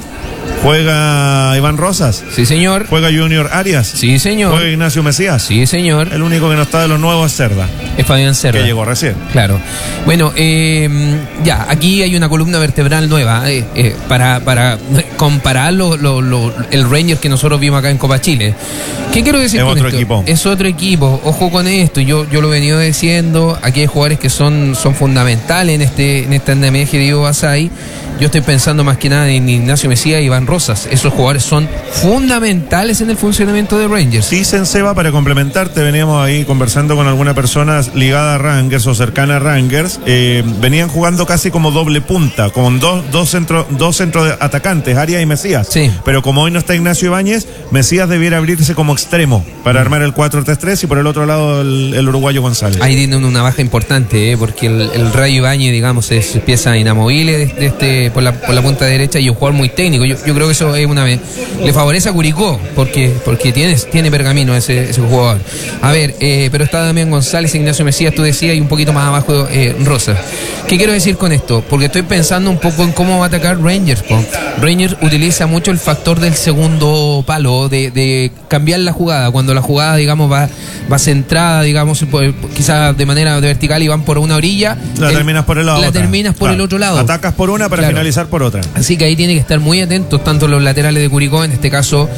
¿Juega Iván Rosas? sí señor. ¿Juega Junior Arias? Sí señor. ¿Juega Ignacio Mesías? Sí señor. El único que no está de los nuevos es Cerda, Es Fabián Cerda. que llegó recién. Claro. Bueno, eh, ya, aquí hay una columna vertebral nueva eh, eh, para, para comparar lo, lo, lo- el Rangers que nosotros vimos acá en Copa Chile. ¿Qué quiero decir Es con otro esto? equipo. Es otro equipo. Ojo con esto. Yo, yo lo he venido diciendo. Aquí hay jugadores que son, son fundamentales en este, en este andamiaje de Diego Basay. Yo estoy pensando más que nada en Ignacio Mesías y Iván Rosas. Esos jugadores son fundamentales en el funcionamiento de Rangers. Dicen, Seba, para complementarte, veníamos ahí conversando con alguna persona ligada a Rangers o cercana a Rangers. Eh, venían jugando casi como doble punta, con dos, dos centros dos centros de atacantes, Arias y Mesías. Sí. Pero como hoy no está Ignacio Ibáñez, Mesías debiera abrirse como extremo para armar el cuatro tres tres y por el otro lado el, el uruguayo González. Ahí tiene una baja importante, ¿eh? Porque el, el Rayo Ibáñez, digamos, es pieza inamovible de, de este por la, por la punta derecha y un jugador muy técnico. Yo, yo creo que eso es una vez. Le favorece a Curicó, porque, porque tiene, tiene pergamino ese, ese jugador. A ver, eh, pero está Damián González, Ignacio Mesías, tú decías, y un poquito más abajo eh, Rosa. ¿Qué quiero decir con esto? Porque estoy pensando un poco en cómo va a atacar Rangers. po. Rangers utiliza mucho el factor del segundo palo, de, de cambiar la jugada. Cuando la jugada, digamos, va, va centrada, digamos, por- quizás de manera vertical y van por una orilla. La el- terminas por el lado. La terminas por el otro lado. Atacas por una para Claro. finalizar por otra. Así que ahí tiene que estar muy atentos tanto los laterales de Curicó, en este caso,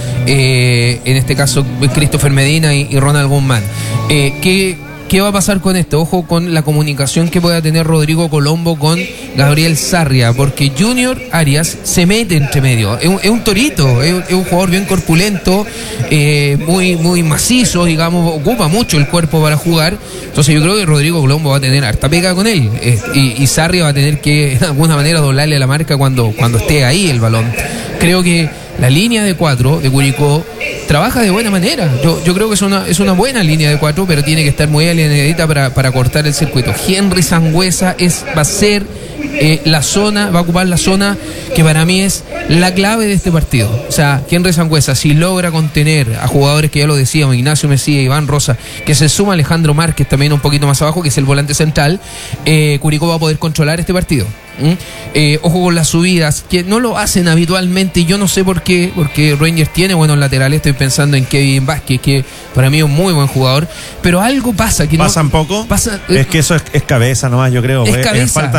eh, en este caso Christopher Medina y, y Ronald Guzmán. Eh, ¿qué, ¿Qué va a pasar con esto? Ojo con la comunicación que pueda tener Rodrigo Colombo con Gabriel Sarria, porque Junior Arias se mete entre medio. Es un, es un torito, es, es un jugador bien corpulento, eh, muy, muy macizo, digamos, ocupa mucho el cuerpo para jugar. Entonces yo creo que Rodrigo Colombo va a tener harta pega con él, eh, y, y Sarria va a tener que de alguna manera doblarle a la marca cuando, cuando esté ahí el balón. Creo que la línea de cuatro de Curicó trabaja de buena manera. Yo, yo creo que es una, es una buena línea de cuatro, pero tiene que estar muy alineadita para, para cortar el circuito. Henry Sangüesa es, va a ser eh, la zona, va a ocupar la zona que para mí es la clave de este partido. O sea, Henry Sangüesa, si logra contener a jugadores que ya lo decíamos, Ignacio Mesías, Iván Rosa, que se suma Alejandro Márquez también un poquito más abajo, que es el volante central, eh, Curicó va a poder controlar este partido. ¿Mm? Eh, ojo con las subidas, que no lo hacen habitualmente, y yo no sé por qué, porque Rangers tiene buenos laterales. Estoy pensando en Kevin Vázquez, que para mí es un muy buen jugador, pero algo pasa que ¿Pasan no, poco? pasa, eh, es que eso es, es cabeza nomás, yo creo. es Es, cabeza, es falta de sí, confianza.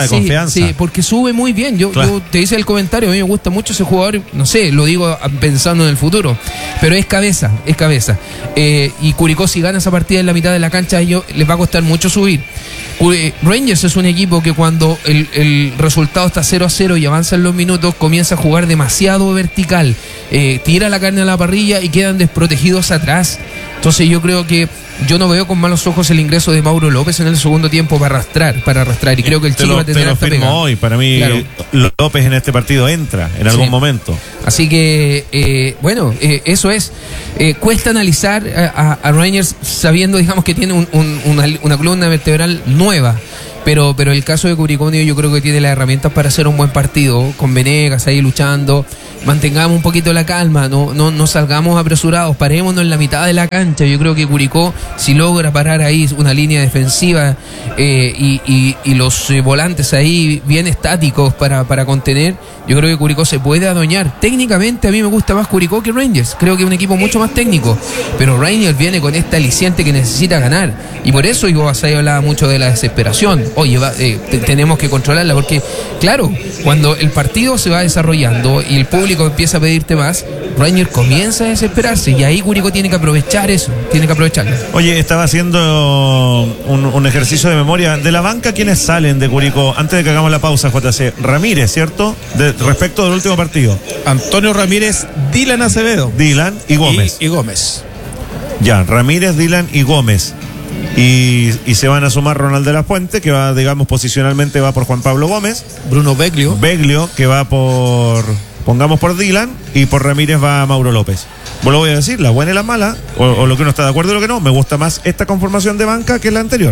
confianza. Sí, porque sube muy bien. Yo, Claro. yo te hice el comentario, a mí me gusta mucho ese jugador, no sé, lo digo pensando en el futuro, pero es cabeza, es cabeza. Eh, y Curicó, si gana esa partida en la mitad de la cancha, a ellos les va a costar mucho subir. Curi- Rangers es un equipo que cuando el, el resultado está cero a cero y avanzan los minutos, comienza a jugar demasiado vertical. Eh, tira la carne a la parrilla y quedan desprotegidos atrás. Entonces yo creo que yo no veo con malos ojos el ingreso de Mauro López en el segundo tiempo para arrastrar, para arrastrar. Y creo que el Te Chile lo, va a tener te lo harta firmo pega. hoy. Para mí, Claro. López en este partido entra en algún Sí. momento. Así que, eh, bueno, eh, eso es. Eh, cuesta analizar a, a, a Rangers sabiendo, digamos, que tiene un, un, una, una columna vertebral nueva. Pero, pero el caso de Curicó yo creo que tiene las herramientas para hacer un buen partido, con Venegas ahí luchando. Mantengamos un poquito la calma, no, no, no salgamos apresurados, parémonos en la mitad de la cancha. Yo creo que Curicó, si logra parar ahí una línea defensiva eh, y, y, y los eh, volantes ahí bien estáticos para, para contener, yo creo que Curicó se puede adueñar. Técnicamente a mí me gusta más Curicó que Rangers, creo que es un equipo mucho más técnico, pero Rangers viene con este aliciente que necesita ganar, y por eso Ivo Basay hablaba mucho de la desesperación. Oye, va, eh, te- tenemos que controlarla, porque claro, cuando el partido se va desarrollando y el público empieza a pedirte más, Rangers comienza a desesperarse, y ahí Curicó tiene que aprovechar eso, tiene que aprovecharlo. Oye, estaba haciendo un, un ejercicio de memoria. De la banca, ¿quiénes salen de Curicó? Antes de que hagamos la pausa, J C. Ramírez, ¿cierto? De, respecto del último partido. Antonio Ramírez, Dylan Acevedo Dylan y Gómez. y, y Gómez. Ya, Ramírez, Dylan y Gómez. Y, y se van a sumar Ronald de la Fuente, que va, digamos, posicionalmente va por Juan Pablo Gómez. Bruno Beglio. Beglio, que va por, pongamos por Dylan, y por Ramírez va Mauro López. Vos lo voy a decir, la buena y la mala, o, o lo que uno está de acuerdo y lo que no. Me gusta más esta conformación de banca que la anterior.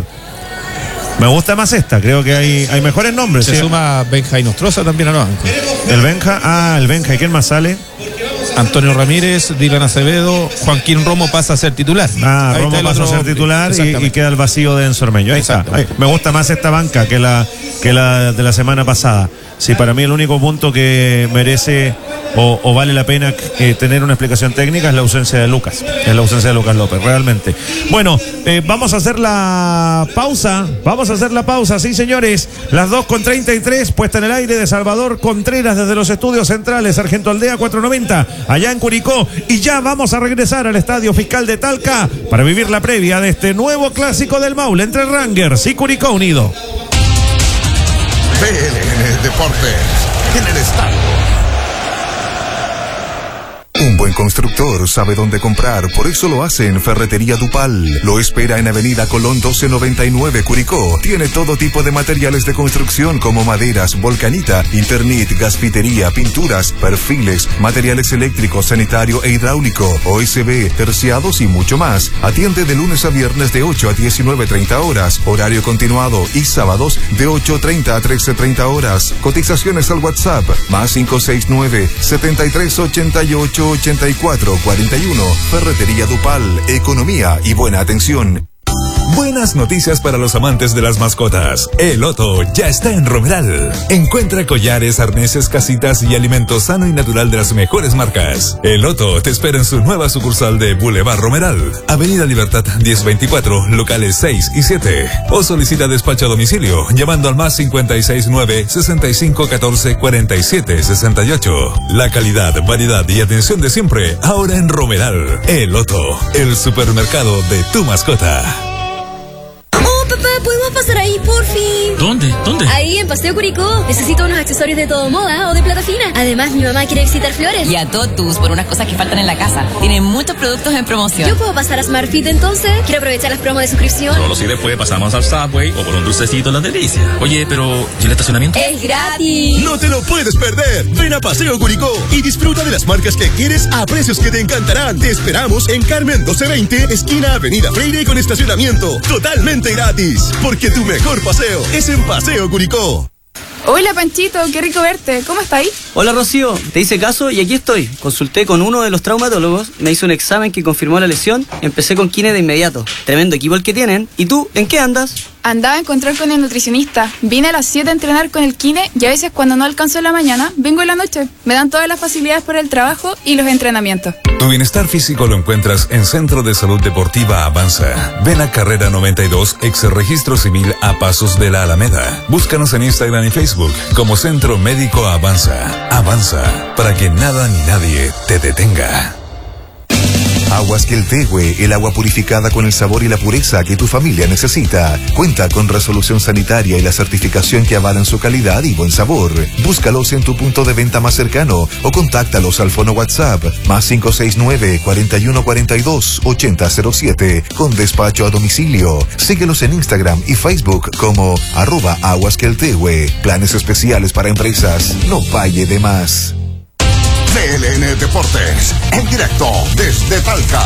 Me gusta más esta, creo que hay, hay mejores nombres. Se ¿sí? suma Benja Nostroza también a la banca. El Benja, ah, el Benja, ¿y quién más sale? Antonio Ramírez, Dylan Acevedo, Joaquín Romo pasa a ser titular. Ah, Ahí Romo está el pasa a otro ser titular y, Exactamente. y queda el vacío de Enzo Ormeño. Ahí está. Exactamente. Ahí. Me gusta más esta banca que la, que la de la semana pasada. Sí, para mí el único punto que merece o, o vale la pena eh, tener una explicación técnica es la ausencia de Lucas. Es la ausencia de Lucas López, realmente. Bueno, eh, vamos a hacer la pausa. Vamos a hacer la pausa, sí, señores. Las dos con treinta y tres, puesta en el aire de Salvador Contreras desde los estudios centrales, Sargento Aldea cuatrocientos noventa, allá en Curicó. Y ya vamos a regresar al Estadio Fiscal de Talca para vivir la previa de este nuevo clásico del Maule entre Rangers y Curicó Unido. V L N Deportes en el estadio. Un buen constructor sabe dónde comprar, por eso lo hace en Ferretería Dupal. Lo espera en Avenida Colón doce noventa y nueve, Curicó. Tiene todo tipo de materiales de construcción como maderas, volcanita, internet, gasfitería, pinturas, perfiles, materiales eléctricos, sanitario e hidráulico, O S B, terciados y mucho más. Atiende de lunes a viernes de ocho a diecinueve treinta horas, horario continuado, y sábados de ocho treinta a trece treinta horas. Cotizaciones al WhatsApp, más cinco seis nueve, setenta y tres ochenta y ocho ochenta y cuatro cuarenta y uno. Ferretería Dupal, economía y buena atención. Buenas noticias para los amantes de las mascotas. El Otto ya está en Romeral. Encuentra collares, arneses, casitas y alimento sano y natural de las mejores marcas. El Otto te espera en su nueva sucursal de Boulevard Romeral, Avenida Libertad diez veinticuatro, locales seis y siete. O solicita despacho a domicilio llamando al más cincuenta y seis nueve, sesenta y cinco catorce, cuarenta y siete sesenta y ocho. La calidad, variedad y atención de siempre ahora en Romeral. El Otto, el supermercado de tu mascota. Papá, ¿podemos pasar ahí, por fin? ¿Dónde? ¿Dónde? Ahí, en Paseo Curicó. Necesito unos accesorios de todo moda o de plata fina. Además, mi mamá quiere visitar Flores. Y a Totus por unas cosas que faltan en la casa. Tienen muchos productos en promoción. ¿Yo puedo pasar a Smartfit entonces? Quiero aprovechar las promos de suscripción. Solo si después pasamos al Subway o por un dulcecito en la delicia. Oye, pero ¿y el estacionamiento? ¡Es gratis! No te lo puedes perder. Ven a Paseo Curicó y disfruta de las marcas que quieres a precios que te encantarán. Te esperamos en Carmen doce veinte, esquina Avenida Freire, con estacionamiento totalmente gratis. Porque tu mejor paseo es en Paseo Curicó. Hola Panchito, qué rico verte. ¿Cómo está ahí? Hola Rocío, te hice caso y aquí estoy. Consulté con uno de los traumatólogos, me hizo un examen que confirmó la lesión, empecé con kine de inmediato. Tremendo equipo el que tienen. ¿Y tú, en qué andas? Andaba a encontrar con el nutricionista. Vine a las siete a entrenar con el kine y a veces cuando no alcanzo en la mañana, vengo en la noche. Me dan todas las facilidades para el trabajo y los entrenamientos. Tu bienestar físico lo encuentras en Centro de Salud Deportiva Avanza. Ven a Carrera noventa y dos, ex Registro Civil a Pasos de la Alameda. Búscanos en Instagram y Facebook como Centro Médico Avanza. Avanza, para que nada ni nadie te detenga. Aguas Queltehue, el agua purificada con el sabor y la pureza que tu familia necesita. Cuenta con resolución sanitaria y la certificación que avalan su calidad y buen sabor. Búscalos en tu punto de venta más cercano o contáctalos al fono WhatsApp más cinco seis nueve, cuarenta y uno cuarenta y dos, ochenta cero siete con despacho a domicilio. Síguelos en Instagram y Facebook como arroba Aguas Queltehue. Planes especiales para empresas. No falle de más. T L N Deportes, en directo desde Talca.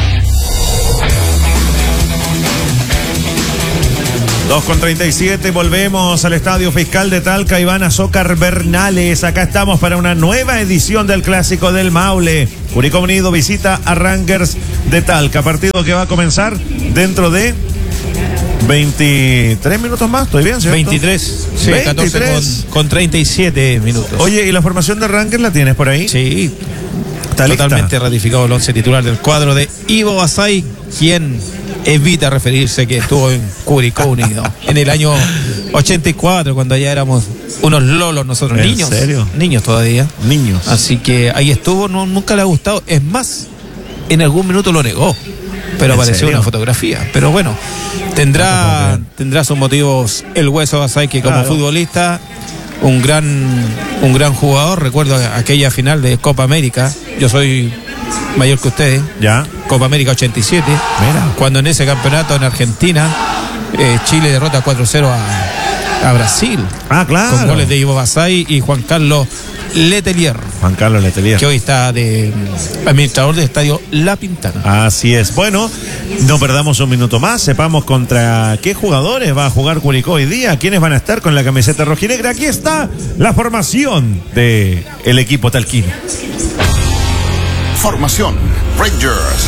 dos con treinta y siete, volvemos al Estadio Fiscal de Talca. Iván Azócar Bernales, acá estamos para una nueva edición del Clásico del Maule. Curicó Unido visita a Rangers de Talca, partido que va a comenzar dentro de veintitrés minutos más, ¿estoy bien, cierto? veintitrés, sí, catorce con, con treinta y siete minutos. Oye, ¿y la formación de Rangers la tienes por ahí? Sí, está totalmente lista. Ratificado el once titular del cuadro de Ivo Basay, quien evita referirse que estuvo en Curicó Unido en el año ochenta y cuatro, cuando ya éramos unos lolos nosotros, ¿En niños. serio? Niños todavía. Niños. Así que ahí estuvo, no, nunca le ha gustado. Es más, en algún minuto lo negó, pero apareció una fotografía. Pero bueno, tendrá tendrá sus motivos el Hueso Basay, que como Claro. futbolista, un gran un gran jugador. Recuerdo aquella final de Copa América. Yo soy mayor que ustedes. Ya. Copa América ochenta y siete. Mira. Cuando en ese campeonato en Argentina, eh, Chile derrota cuatro cero a, a Brasil. Ah, claro. Con goles de Ivo Basay y Juan Carlos Letelier, Juan Carlos Letelier, que hoy está de administrador del estadio La Pintana. Así es. Bueno, no perdamos un minuto más. Sepamos contra qué jugadores va a jugar Curicó hoy día, quiénes van a estar con la camiseta rojinegra. Aquí está la formación de el equipo talquino. Formación Rangers.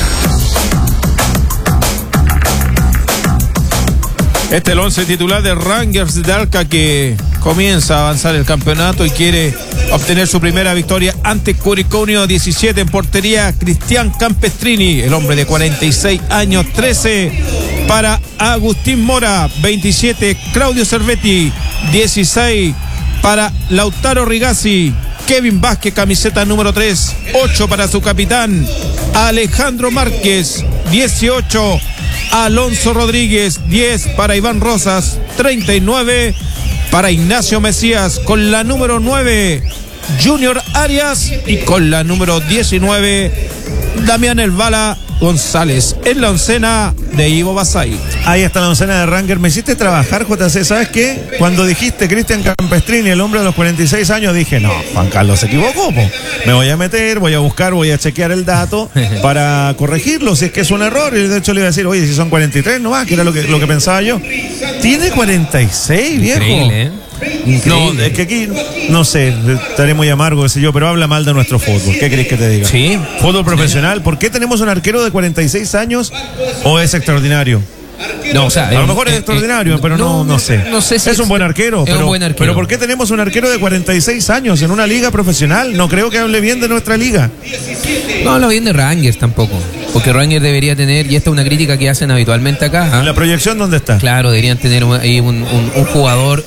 Este es el once titular de Rangers de Talca, que comienza a avanzar el campeonato y quiere obtener su primera victoria ante Curicó Unido. Diecisiete en portería, Cristian Campestrini, el hombre de cuarenta y seis años. Trece para Agustín Mora. Veintisiete, Claudio Cervetti. Dieciséis para Lautaro Rigazzi. Kevin Vázquez, camiseta número tres. Ocho para su capitán, Alejandro Márquez. Dieciocho, Alonso Rodríguez. Diez para Iván Rosas. Treinta y nueve para Ignacio Mesías. Con la número nueve, Junior Arias. Y con la número diecinueve, Damián El Bala González. En la oncena de Ivo Basay. Ahí está la oncena de Rangers. Me hiciste trabajar, J C. ¿Sabes qué? Cuando dijiste Cristian Campestrini, el hombre de los cuarenta y seis años, dije, no, Juan Carlos se equivocó, po. Me voy a meter, voy a buscar, voy a chequear el dato para corregirlo, si es que es un error. Y de hecho le iba a decir, oye, si son cuarenta y tres nomás, que era lo que, lo que pensaba yo. Tiene cuarenta y seis, viejo. Increíble, ¿eh? Increíble. No, es que aquí, no sé, estaré muy amargo, qué sé yo, pero habla mal de nuestro fútbol. ¿Qué querés que te diga? Sí. Fútbol profesional. ¿Por qué tenemos un arquero de cuarenta y seis años o es extraordinario? No, o sea, a lo eh, mejor es eh, extraordinario, eh, pero no, no, no sé. No sé si es un buen arquero, es pero, un buen arquero. pero ¿por qué tenemos un arquero de cuarenta y seis años en una liga profesional? No creo que hable bien de nuestra liga. No habla bien de Rangers tampoco, porque Rangers debería tener, y esta es una crítica que hacen habitualmente acá, ¿eh? ¿La proyección dónde está? Claro, deberían tener ahí un, un, un jugador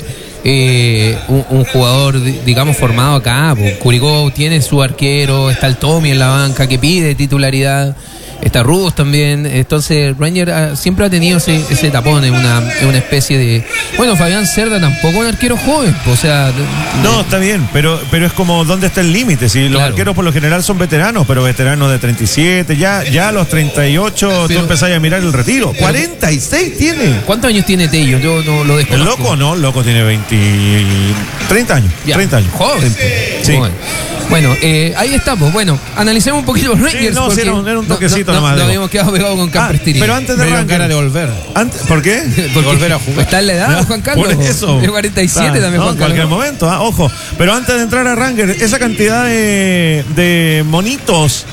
eh, un, un jugador digamos formado acá. Pues. Curicó tiene su arquero, está el Tommy en la banca que pide titularidad. Está Rubos también. Entonces Ranger ha, siempre ha tenido ese, ese tapón en una, en una especie de... Bueno, Fabián Cerda tampoco es un arquero joven. O sea... No, está bien, pero, pero es como ¿dónde está el límite? Si los claro. arqueros por lo general son veteranos, pero veteranos de treinta y siete, ya, ya a los treinta y ocho pero, tú empezás a mirar el retiro. Pero, cuarenta y seis tiene. ¿Cuántos años tiene Tello? Yo no lo desconozco. ¿El loco? No, el loco tiene veinte... treinta años. Ya, treinta años. Joven. Sí. Joven. Bueno, eh, ahí estamos. Bueno, analicemos un poquito los Rangers. Sí, no, sí, era, un, era un toquecito no, no, nomás. No, no habíamos quedado pegados con Camprestini. Ah, pero antes de me dieron ganas de volver. Antes, ¿Por qué? De volver a jugar. Está en la edad, no, Juan Carlos. Por eso. De cuarenta y siete ah, también, no, Juan en Carlos. cualquier momento, ah, ojo. Pero antes de entrar a Rangers, esa cantidad de, de monitos,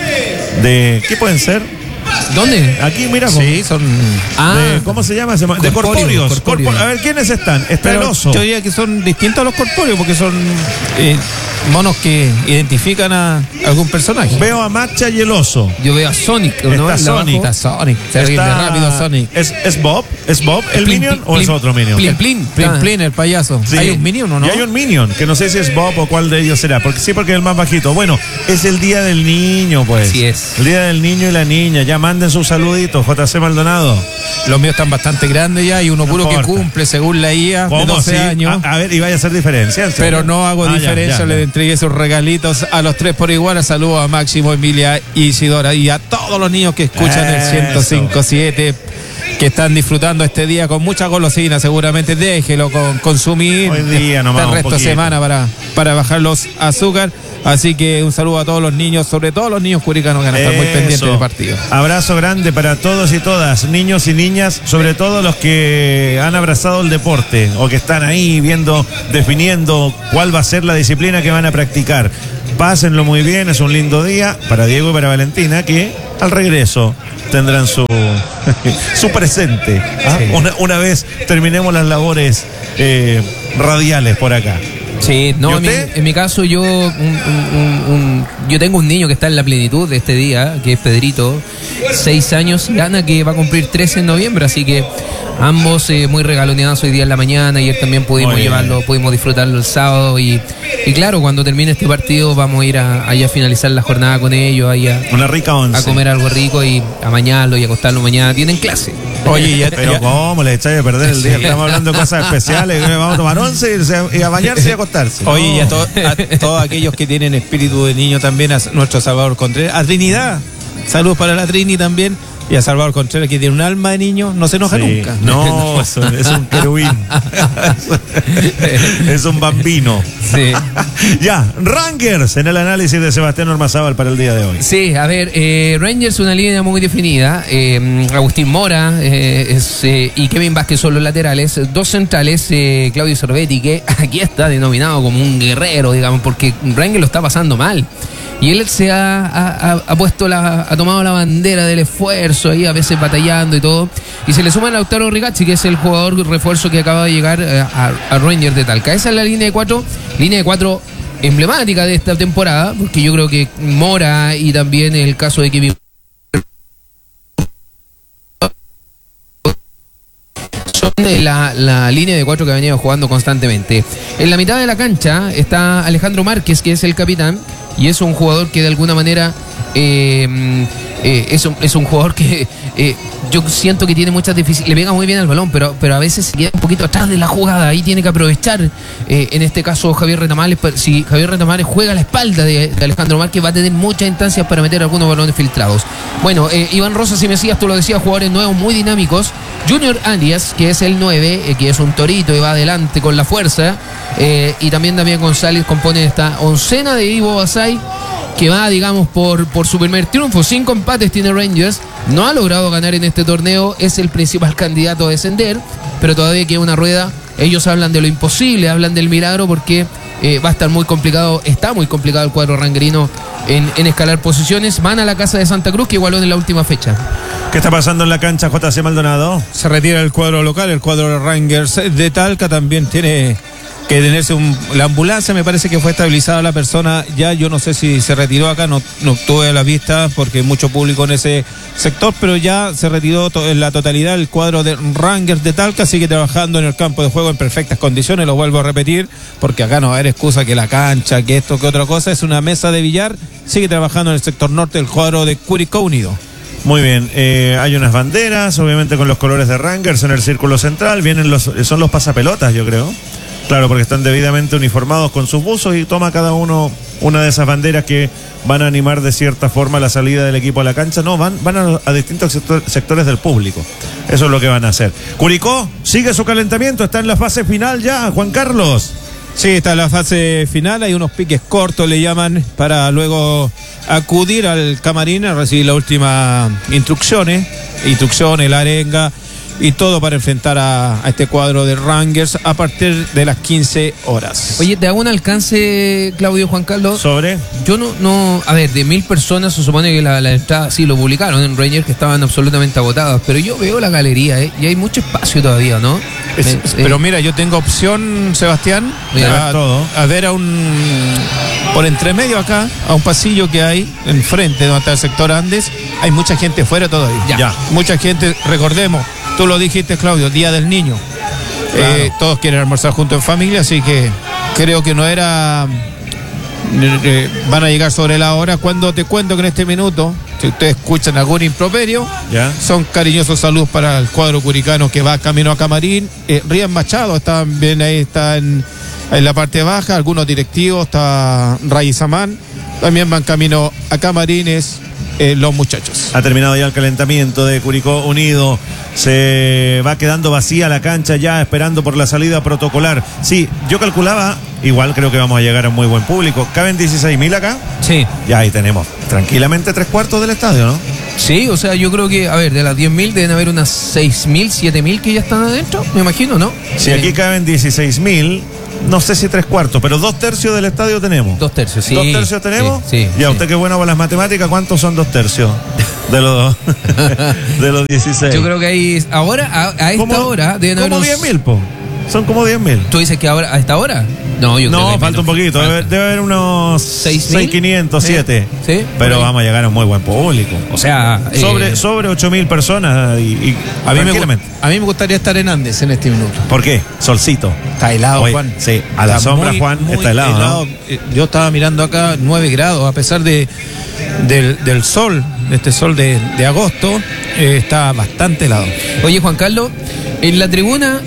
de ¿qué pueden ser? ¿Dónde? Aquí, mira. Sí, son. Ah, de, ¿cómo se llama? De corpóreos. corpóreos. corpóreos. Corpóreos. A ver, ¿quiénes están? Está Pero el oso. Yo diría que son distintos a los corpóreos porque son eh, monos que identifican a algún personaje. Veo a Matcha y el oso. Yo veo a Sonic, ¿no? Está Sonic. Está Sonic. Terrible, Está... rápido Sonic. ¿Es, ¿Es Bob? ¿Es Bob el Plin, Minion plin, o es plin, otro Minion? Plin, plin. Plin, Ah. Plin, el payaso. Sí. ¿Hay un Minion o no? Y hay un Minion, que no sé si es Bob o cuál de ellos será. Porque sí, porque es el más bajito. Bueno, es el Día del Niño, pues. Así es. El Día del Niño y la Niña. Ya manden sus saluditos, J C Maldonado. Los míos están bastante grandes ya y uno No puro importa. que cumple según la I A de ¿Cómo doce sí? años. A, a ver, y vaya a hacer diferencia. Pero no hago Ah, ya, diferencia, ya, le ya. entregué esos regalitos a los tres por igual. Saludos a Máximo, Emilia y Isidora y a todos los niños que escuchan el Eso. ciento cinco punto siete, que están disfrutando este día con mucha golosina. Seguramente déjelo con, consumir Hoy día nomás, el un resto de poquito. semana para, para bajar los azúcar. Así que un saludo a todos los niños, sobre todo los niños curicanos que van a estar muy Eso. pendientes del partido. Abrazo grande para todos y todas, niños y niñas, sobre todo los que han abrazado el deporte o que están ahí viendo, definiendo cuál va a ser la disciplina que van a practicar. Pásenlo muy bien, es un lindo día para Diego y para Valentina, que al regreso tendrán su, su presente. ¿ah? Sí. Una, una vez terminemos las labores eh, radiales por acá. Sí, ¿Y no, en mi, usted? en mi caso yo un, un- un- un- yo tengo un niño que está en la plenitud de este día, que es Pedrito, seis años, y Ana que va a cumplir trece en noviembre, así que ambos eh, muy regaloneados hoy día en la mañana. Ayer también pudimos Muy bien. llevarlo, pudimos disfrutarlo el sábado y, y claro, cuando termine este partido vamos a ir a, ahí a finalizar la jornada con ellos, ahí a, Una rica once. a comer algo rico y a bañarlo y a acostarlo mañana. Tienen clase. Oye, ya, Pero ya- ¿cómo le echáis a perder el día? Estamos hablando de cosas especiales. Vamos a tomar once y se- y a bañarse y a acostarse. Oye, y No. a, to- a todos aquellos que tienen espíritu de niño también, a nuestro Salvador Contreras, a Trinidad, saludos para la Trini también, y a Salvador Contreras que tiene un alma de niño, no se enoja Sí. nunca. No, es un, es un querubín. Es un bambino. Sí. Ya, Rangers en el análisis de Sebastián Ormazábal para el día de hoy. Sí, a ver, eh, Rangers una línea muy definida. eh, Agustín Mora eh, es, eh, y Kevin Vázquez son los laterales. Dos centrales, eh, Claudio Sorbetti, que aquí está denominado como un guerrero, digamos, porque Rangers lo está pasando mal. Y él se ha, ha- ha- ha puesto la, ha tomado la bandera del esfuerzo ahí, a veces batallando y todo. Y se le suma a Lautaro Rigacci, que es el jugador refuerzo que acaba de llegar eh, a, a Rangers de Talca. Esa es la línea de cuatro, línea de cuatro emblemática de esta temporada, porque yo creo que Mora y también el caso de Kevin son de la, la línea de cuatro que ha venido jugando constantemente. En la mitad de la cancha está Alejandro Márquez, que es el capitán, y es un jugador que de alguna manera eh, eh, es, un, es un jugador que eh, yo siento que tiene muchas dificultades, le pega muy bien al balón, pero, pero a veces se queda un poquito atrás de la jugada, ahí tiene que aprovechar, eh, en este caso Javier Retamales. Si Javier Retamales juega a la espalda de, de Alejandro Márquez, va a tener muchas instancias para meter algunos balones filtrados. Bueno, eh, Iván Rosas y Mesías, tú lo decías, jugadores nuevos muy dinámicos. Junior Arias, que es el nueve, eh, que es un torito y va adelante con la fuerza, eh, y también Damián González compone esta oncena de Ivo Basay, que va, digamos, por, por su primer triunfo. Cinco empates tiene Rangers, no ha logrado ganar en este torneo, es el principal candidato a descender, pero todavía queda una rueda. Ellos hablan de lo imposible, hablan del milagro, porque eh, va a estar muy complicado, está muy complicado el cuadro rangerino en, en escalar posiciones. Van a la casa de Santa Cruz, que igualó en la última fecha. ¿Qué está pasando en la cancha, J C Maldonado? Se retira el cuadro local, el cuadro Rangers de Talca también tiene que tenerse un, la ambulancia, me parece que fue estabilizada la persona, ya yo no sé si se retiró acá, no, no tuve a la vista porque hay mucho público en ese sector, pero ya se retiró to, en la totalidad el cuadro de Rangers de Talca, sigue trabajando en el campo de juego en perfectas condiciones, lo vuelvo a repetir, porque acá no va a haber excusa que la cancha, que esto, que otra cosa, es una mesa de billar, sigue trabajando en el sector norte el cuadro de Curicó Unido. Muy bien, eh, hay unas banderas, obviamente con los colores de Rangers en el círculo central, vienen los, son los pasapelotas, yo creo. Claro, porque están debidamente uniformados con sus buzos y toma cada uno una de esas banderas que van a animar de cierta forma la salida del equipo a la cancha. No, van, van a, a distintos sector, sectores del público. Eso es lo que van a hacer. Curicó sigue su calentamiento, está en la fase final ya, Juan Carlos. Sí, está en la fase final, hay unos piques cortos, le llaman, para luego acudir al camarín a recibir las últimas instrucciones, instrucciones, la arenga y todo para enfrentar a, a este cuadro de Rangers a partir de las quince horas. Oye, te hago un alcance, Claudio, Juan Carlos. ¿Sobre? Yo no, no, a ver, de mil personas se supone que la, la entrada sí lo publicaron en Rangers, que estaban absolutamente agotadas, pero yo veo la galería, ¿eh? Y hay mucho espacio todavía, ¿no? Es, Me, pero eh, mira, yo tengo opción, Sebastián, Mira, a, todo. a ver a un, por entre medio acá, a un pasillo que hay enfrente donde está el sector Andes, hay mucha gente fuera todavía. Ya. Ya. Mucha gente, recordemos, tú lo dijiste, Claudio, Día del Niño. Claro. Eh, todos quieren almorzar juntos en familia, así que creo que no era... eh, van a llegar sobre la hora. Cuando te cuento que en este minuto, si ustedes escuchan algún improperio, Ya. son cariñosos saludos para el cuadro curicano que va camino a Camarín. eh, Rían Machado está bien ahí, está en, en la parte baja, algunos directivos, está Ray Samán, también van camino a Camarines eh, los muchachos. Ha terminado ya el calentamiento de Curicó Unido. Se va quedando vacía la cancha ya, esperando por la salida protocolar. Sí, yo calculaba, igual creo que vamos a llegar a un muy buen público. ¿Caben dieciséis mil acá? Sí. Ya ahí tenemos tranquilamente tres cuartos del estadio, ¿no? Sí, o sea, yo creo que, a ver, de las diez mil deben haber unas seis mil, siete mil que ya están adentro, me imagino, ¿no? Si Eh, aquí caben dieciséis mil, no sé si tres cuartos, pero dos tercios del estadio tenemos. Dos tercios, sí. ¿Dos tercios tenemos? Sí, sí, Ya, sí. usted que es bueno para las matemáticas, ¿cuántos son dos tercios de los, de los dieciséis? Yo creo que ahí, ahora, a, a esta ¿Cómo- hora, deben haber como unos- diez mil, po. Son como diez mil. ¿Tú dices que ahora, a esta hora? No, yo creo No, que falta menos. un poquito. Falta. Debe, debe haber unos ¿Seis seis mil? mil quinientos, Sí. siete. Sí, por Pero ahí. vamos a llegar a un muy buen público. O sea, eh, Sobre, sobre ocho mil personas y, y A mí, me, gu- tranquilamente. a mí me gustaría estar en Andes en este minuto. ¿Por qué? Solcito. Está helado, Oye, Juan. sí, a la Está sombra, muy, Juan, muy está helado, ¿no? Eh, Yo estaba mirando acá nueve grados, a pesar de del, del sol, de este sol de, de agosto, eh, está bastante helado. Oye, Juan Carlos, en la tribuna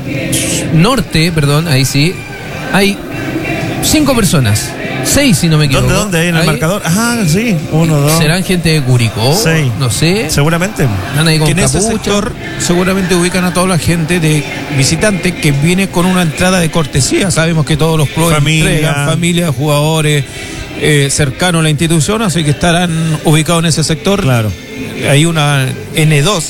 norte, perdón, ahí sí, hay cinco personas. Seis, si no me equivoco. ¿Dónde, dónde? Ahí en el Ahí marcador. Ajá, sí. Uno, dos. ¿Serán gente de Curicó? Seis. No sé. Seguramente. Van ahí con Que en ese capucha. sector seguramente ubican a toda la gente de visitante que viene con una entrada de cortesía. Sabemos que todos los clubes Familia. entregan familia, jugadores eh, cercanos a la institución, así que estarán ubicados en ese sector. Claro. Hay una N dos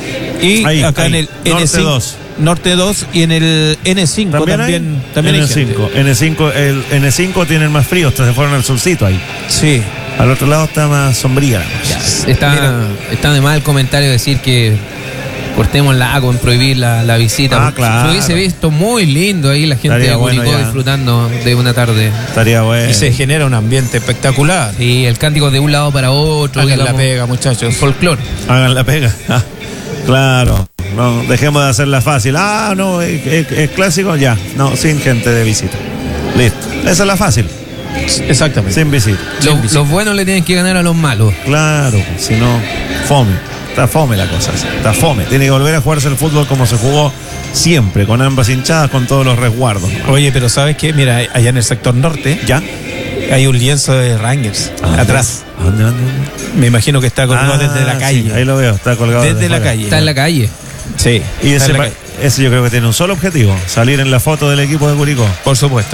y Ahí, acá ahí. en el Norte N cinco. dos. Norte dos y en el N cinco También, también, hay también hay N gente. cinco. N cinco, el N cinco tienen más frío, se fueron al solcito ahí. Sí. Al otro lado está más sombría. Está, Mira. está de mal el comentario de decir que cortemos la con prohibir la, la visita. Ah, porque claro. Lo hubiese visto muy lindo ahí la gente Estaría de bueno Curicó ya. disfrutando de una tarde. Estaría bueno. Y se genera un ambiente espectacular. Sí, el cántico de un lado para otro. Hagan la digamos, pega, muchachos. folclore. Hagan la pega. Ah, claro. No, dejemos de hacerla fácil. Ah, no, es, es- es clásico, ya. No, sin gente de visita. Listo. Esa es la fácil. Exactamente. Sin visita. Los, los buenos le tienen que ganar a los malos. Claro, si no, fome. Está fome la cosa. Está fome. Tiene que volver a jugarse el fútbol como se jugó siempre, con ambas hinchadas, con todos los resguardos. Oye, pero ¿sabes qué? Mira, allá en el sector norte ¿Ya? hay un lienzo de Rangers atrás. ¿A ¿Dónde, dónde, dónde? Me imagino que está colgado Ah, desde la calle. sí, ahí lo veo, está colgado. Desde la afuera. calle. Está en la calle. Sí. Y está ese, en la pa- calle. ese yo creo que tiene un solo objetivo, salir en la foto del equipo de Curicó. Por supuesto.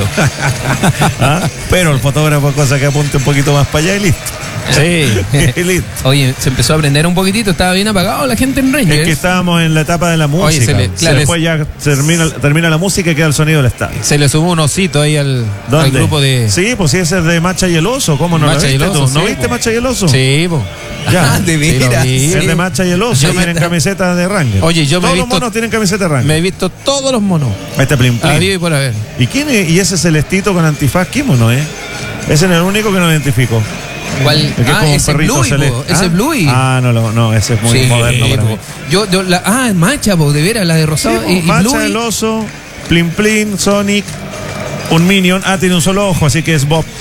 ¿Ah? Pero el fotógrafo cosa que apunte un poquito más para allá y listo. Sí. Y listo. Oye, se empezó a aprender un poquitito, estaba bien apagado la gente en Rangers. Es que estábamos en la etapa de la música. Oye, se le- claro, Después ya termina, termina la música y queda el sonido del estadio. Se le sumó un osito ahí al, al grupo de. Sí, pues sí, ese es de Macha y el Oso. ¿Cómo no Macha lo y el viste Oso, tú? ¿No sí, viste po. Macha y el Oso? Sí, po. Ya. de Sí, lo veras. vi. Es de Macha y el Oso. Yo me- Tienen camiseta de Ranger. Oye, yo me Todos he los visto- monos tienen camiseta de Ranger. Me he visto todos los monos. Este Plim Plim. Había y por haber. ¿Y quién es? ¿Y ese celestito con antifaz? ¿Qué mono es? Ese es el único que no identifico. ¿Cuál? El que es Ah, como un ese perrito Bluey, celeste. po, ese ¿Ah? Bluey. Ah, no, no, no, ese es muy Sí, moderno para po. mí. Yo, yo la, ah, Macha, po, de veras, la de Rosado. Sí, y, y Macha, Bluey. el oso, Plim Plim, Sonic, un Minion. Ah, tiene un solo ojo, así que es Bob.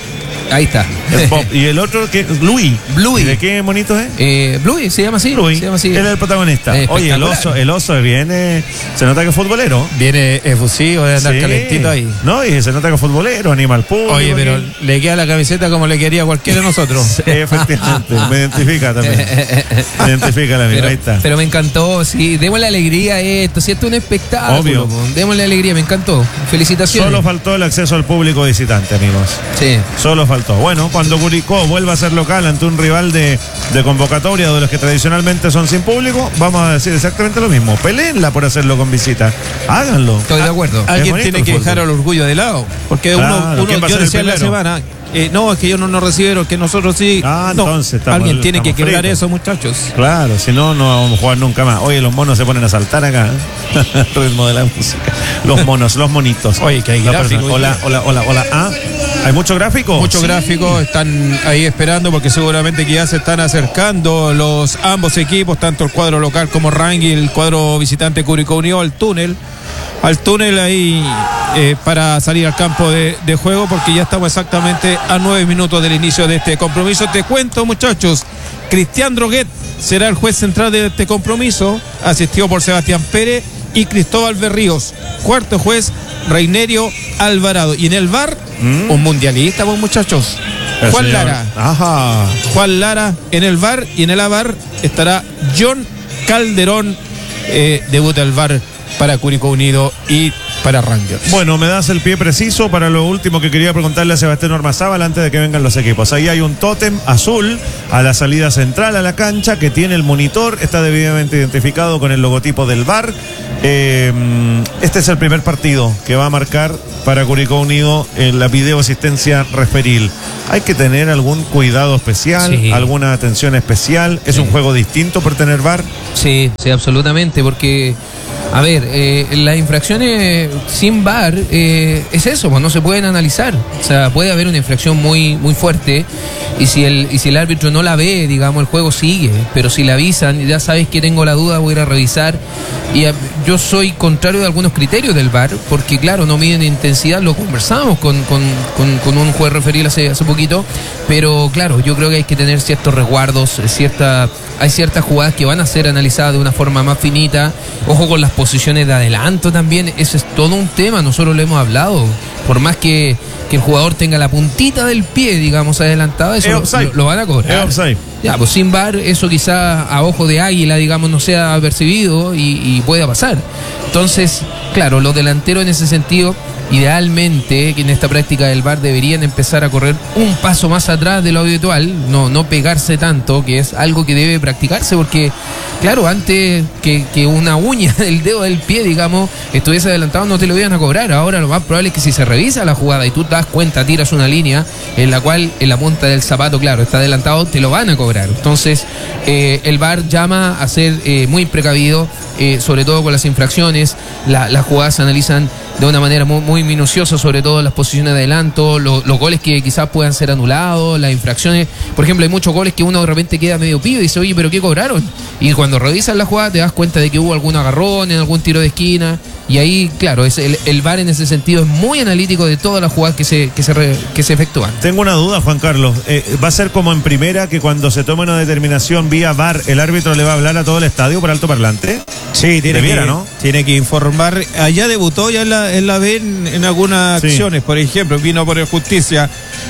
Ahí está. El Pop. Y el otro, que Louis. Bluey. ¿De qué monito es? Eh, Bluey, se llama así. Louis. Se llama así. Él es el protagonista. Eh, Oye, el oso, el oso viene. Se nota que es futbolero. Viene efusivo de andar Sí. calentito ahí. No, y se nota que es futbolero, animal público. Oye, pero que... le queda la camiseta como le quería cualquiera de nosotros. Sí, efectivamente. Me identifica también. Me identifica la mía. Pero, Ahí está. pero me encantó, sí. Démosle alegría a esto. Si esto es un espectáculo. Obvio. po, Démosle alegría, me encantó. Felicitaciones. Solo faltó el acceso al público visitante, amigos. Sí. Solo faltó. Bueno, cuando Curicó vuelva a ser local ante un rival de, de convocatoria de los que tradicionalmente son sin público, vamos a decir exactamente lo mismo. Peleenla por hacerlo con visita. Háganlo. Estoy de acuerdo. Alguien bonito tiene el que fútbol. dejar al orgullo de lado. Porque Claro, uno, uno ¿quién va a yo ser el decía en la primero? semana, eh, no, es que ellos no nos recibieron, que nosotros sí. Ah, No, entonces estamos- alguien tiene que estamos quebrar fritos. eso, muchachos. Claro, si no, no vamos a jugar nunca más. Oye, los monos se ponen a saltar acá. El ritmo de la música. Los monos, los monitos. Oye, que hay La gráfico, persona. Hola, hola, hola, hola. Ah, ¿hay mucho gráfico? Muchos Sí. gráficos están ahí esperando porque seguramente que ya se están acercando los ambos equipos, tanto el cuadro local como Rangui, el cuadro visitante Curicó Unido, al túnel. Al túnel ahí eh, para salir al campo de, de juego, porque ya estamos exactamente a nueve minutos del inicio de este compromiso. Te cuento, muchachos, Cristian Droguet será el juez central de este compromiso, asistido por Sebastián Pérez y Cristóbal Berríos. Cuarto juez, Reinerio Alvarado. Y en el V A R, Mm. un mundialista, pues, muchachos. El Juan señor- Lara. Ajá. Juan Lara en el V A R, y en el A V A R estará John Calderón. Eh, debuta el V A R para Curicó Unido y para Rangers. Bueno, me das el pie preciso para lo último que quería preguntarle a Sebastián Ormazábal antes de que vengan los equipos. Ahí hay un tótem azul a la salida central a la cancha que tiene el monitor, está debidamente identificado con el logotipo del V A R. Eh, este es el primer partido que va a marcar para Curicó Unido en la video asistencia referil. ¿Hay que tener algún cuidado especial, Sí. alguna atención especial? ¿Es Sí. un juego distinto por tener V A R? Sí, sí, absolutamente, porque, a ver, eh, las infracciones sin V A R eh, es eso, pues no se pueden analizar. O sea, puede haber una infracción muy, muy fuerte y si el y si el árbitro no la ve, digamos, el juego sigue. Pero si le avisan, ya sabes que tengo la duda, voy a ir a revisar. Y a- yo soy contrario de algunos criterios del V A R, porque claro, no miden intensidad, lo conversamos con, con, con, con un juez referido hace, hace poquito, pero claro, yo creo que hay que tener ciertos resguardos, cierta, hay ciertas jugadas que van a ser analizadas de una forma más finita. Ojo con las posiciones de adelanto también, ese es todo un tema, nosotros lo hemos hablado. Por más que, que el jugador tenga la puntita del pie, digamos, adelantada, eso Es lo, offside. lo- lo van a cobrar. Es offside. Ya, pues sin V A R, eso quizá a ojo de águila, digamos, no sea percibido y, y pueda pasar. Entonces, claro, los delanteros en ese sentido, idealmente, que en esta práctica del V A R deberían empezar a correr un paso más atrás de lo habitual, no, no pegarse tanto, que es algo que debe practicarse, porque, claro, antes que, que una uña del dedo del pie, digamos, estuviese adelantado, no te lo iban a cobrar. Ahora lo más probable es que si se revisa la jugada y tú te das cuenta, tiras una línea en la cual en la punta del zapato, claro, está adelantado, te lo van a cobrar. Entonces, eh, el V A R llama a ser eh, muy precavido, eh, sobre todo con las infracciones. La- las jugadas se analizan de una manera muy, muy minuciosa, sobre todo las posiciones de adelanto, lo- los goles que quizás puedan ser anulados, las infracciones. Por ejemplo, hay muchos goles que uno de repente queda medio pido y dice, oye, ¿pero qué cobraron? Y cuando revisas la jugada te das cuenta de que hubo algún agarrón en algún tiro de esquina. Y ahí, claro, es el, el V A R en ese sentido es muy analítico de todas las jugadas que se, que se, re- que se efectúan. Tengo una duda, Juan Carlos. Eh, ¿Va a ser como en primera que cuando se tome una determinación vía V A R, el árbitro le va a hablar a todo el estadio por alto parlante? Sí, tiene Debiera, que, ¿no? tiene que informar. Allá debutó ya en la, en la B en, en algunas Sí. acciones. Por ejemplo, vino por el Justicia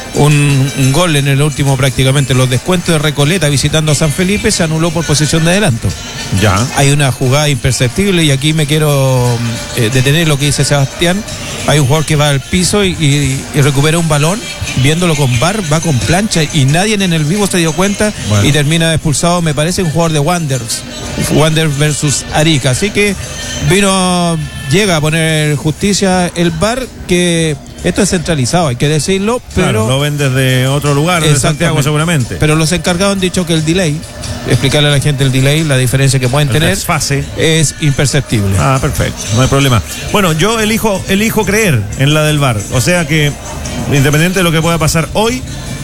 un, un gol en el último, prácticamente los descuentos de Recoleta visitando a San Felipe, se anuló por posición de adelanto. Ya. Hay una jugada imperceptible y aquí me quiero eh, detener lo que dice Sebastián. Hay un jugador que va al piso y, y- y recupera un balón, viéndolo con V A R, va con plancha y nadie en el vivo se dio cuenta. Bueno. Y termina expulsado, me parece, un jugador de Wanderers. Wanderers versus Arica. Así que vino, llega a poner justicia el V A R, que esto es centralizado, hay que decirlo, pero Claro, lo ven desde otro lugar, de Santiago Exactamente. seguramente. Pero los encargados han dicho que el delay, explicarle a la gente el delay, la diferencia que pueden El tener, desfase. es imperceptible. Ah, perfecto, no hay problema. Bueno, yo elijo, elijo creer en la del V A R. O sea que, independiente de lo que pueda pasar hoy,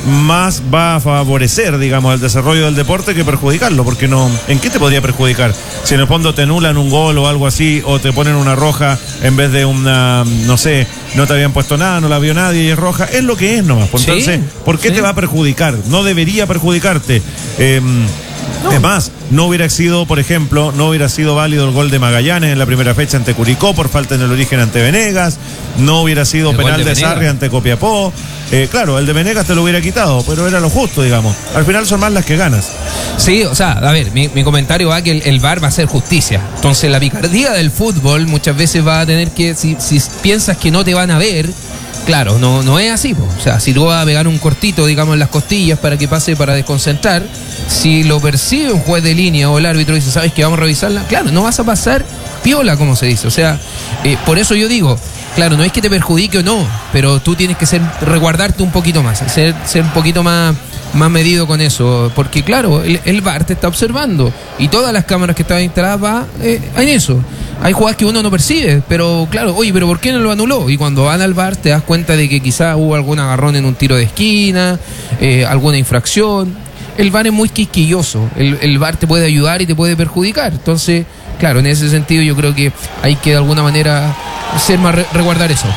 más va a favorecer, digamos, el desarrollo del deporte que perjudicarlo, porque no, ¿en qué te podría perjudicar? Si en el fondo te anulan un gol o algo así, o te ponen una roja en vez de una, no sé, no te habían puesto nada, no la vio nadie y es roja, es lo que es nomás. Pues Sí, entonces, ¿por qué sí. te va a perjudicar? No debería perjudicarte. Eh, No. Es más, no hubiera sido, por ejemplo, no hubiera sido válido el gol de Magallanes en la primera fecha ante Curicó por falta en el origen ante Venegas, no hubiera sido El gol penal de de, Venegas. Sarri ante Copiapó. Eh, claro, el de Venegas te lo hubiera quitado, pero era lo justo, digamos. Al final son más las que ganas. Sí, o sea, a ver, mi, mi comentario va que el, el V A R va a hacer justicia. Entonces la picardía del fútbol muchas veces va a tener que, si, si piensas que no te van a ver, claro, no, no es así, po. O sea, si tú vas a pegar un cortito, digamos, en las costillas para que pase para desconcentrar, si lo percibe un juez de línea o el árbitro dice, ¿sabes qué? Vamos a revisarla. Claro, no vas a pasar piola, como se dice. O sea, eh, por eso yo digo, claro, no es que te perjudique o no, pero tú tienes que ser, resguardarte un poquito más, ser, ser un poquito más, más medido con eso, porque claro, el, el V A R te está observando y todas las cámaras que están instaladas va eh, en eso. Hay jugadas que uno no percibe, pero claro, oye, pero ¿por qué no lo anuló? Y cuando van al V A R te das cuenta de que quizás hubo algún agarrón en un tiro de esquina, eh, alguna infracción. El V A R es muy quisquilloso, el, el V A R te puede ayudar y te puede perjudicar. Entonces, claro, en ese sentido yo creo que hay que de alguna manera ser más re- resguardar eso.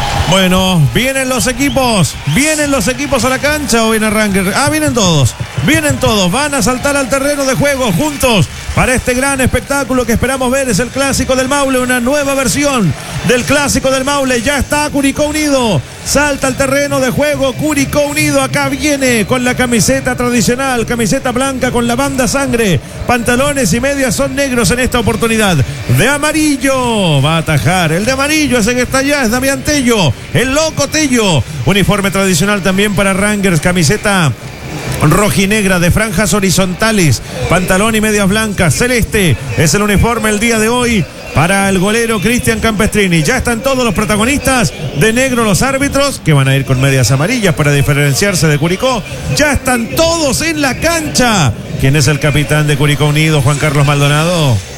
Bueno, vienen los equipos, vienen los equipos a la cancha o viene Ranger. Ah, vienen todos, vienen todos, van a saltar al terreno de juego juntos para este gran espectáculo que esperamos ver. Es el Clásico del Maule, una nueva versión del Clásico del Maule. Ya está Curicó Unido, salta al terreno de juego Curicó Unido. Acá viene con la camiseta tradicional, camiseta blanca con la banda sangre, pantalones y medias son negros en esta oportunidad. De amarillo va a atajar, el de amarillo ese que está allá es Damián Tello, el loco Tello. Uniforme tradicional también para Rangers, camiseta rojinegra de franjas horizontales, pantalón y medias blancas, celeste es el uniforme el día de hoy para el golero Cristian Campestrini. Ya están todos los protagonistas, de negro los árbitros, que van a ir con medias amarillas para diferenciarse de Curicó. Ya están todos en la cancha. ¿Quién es el capitán de Curicó Unido, Juan Carlos Maldonado?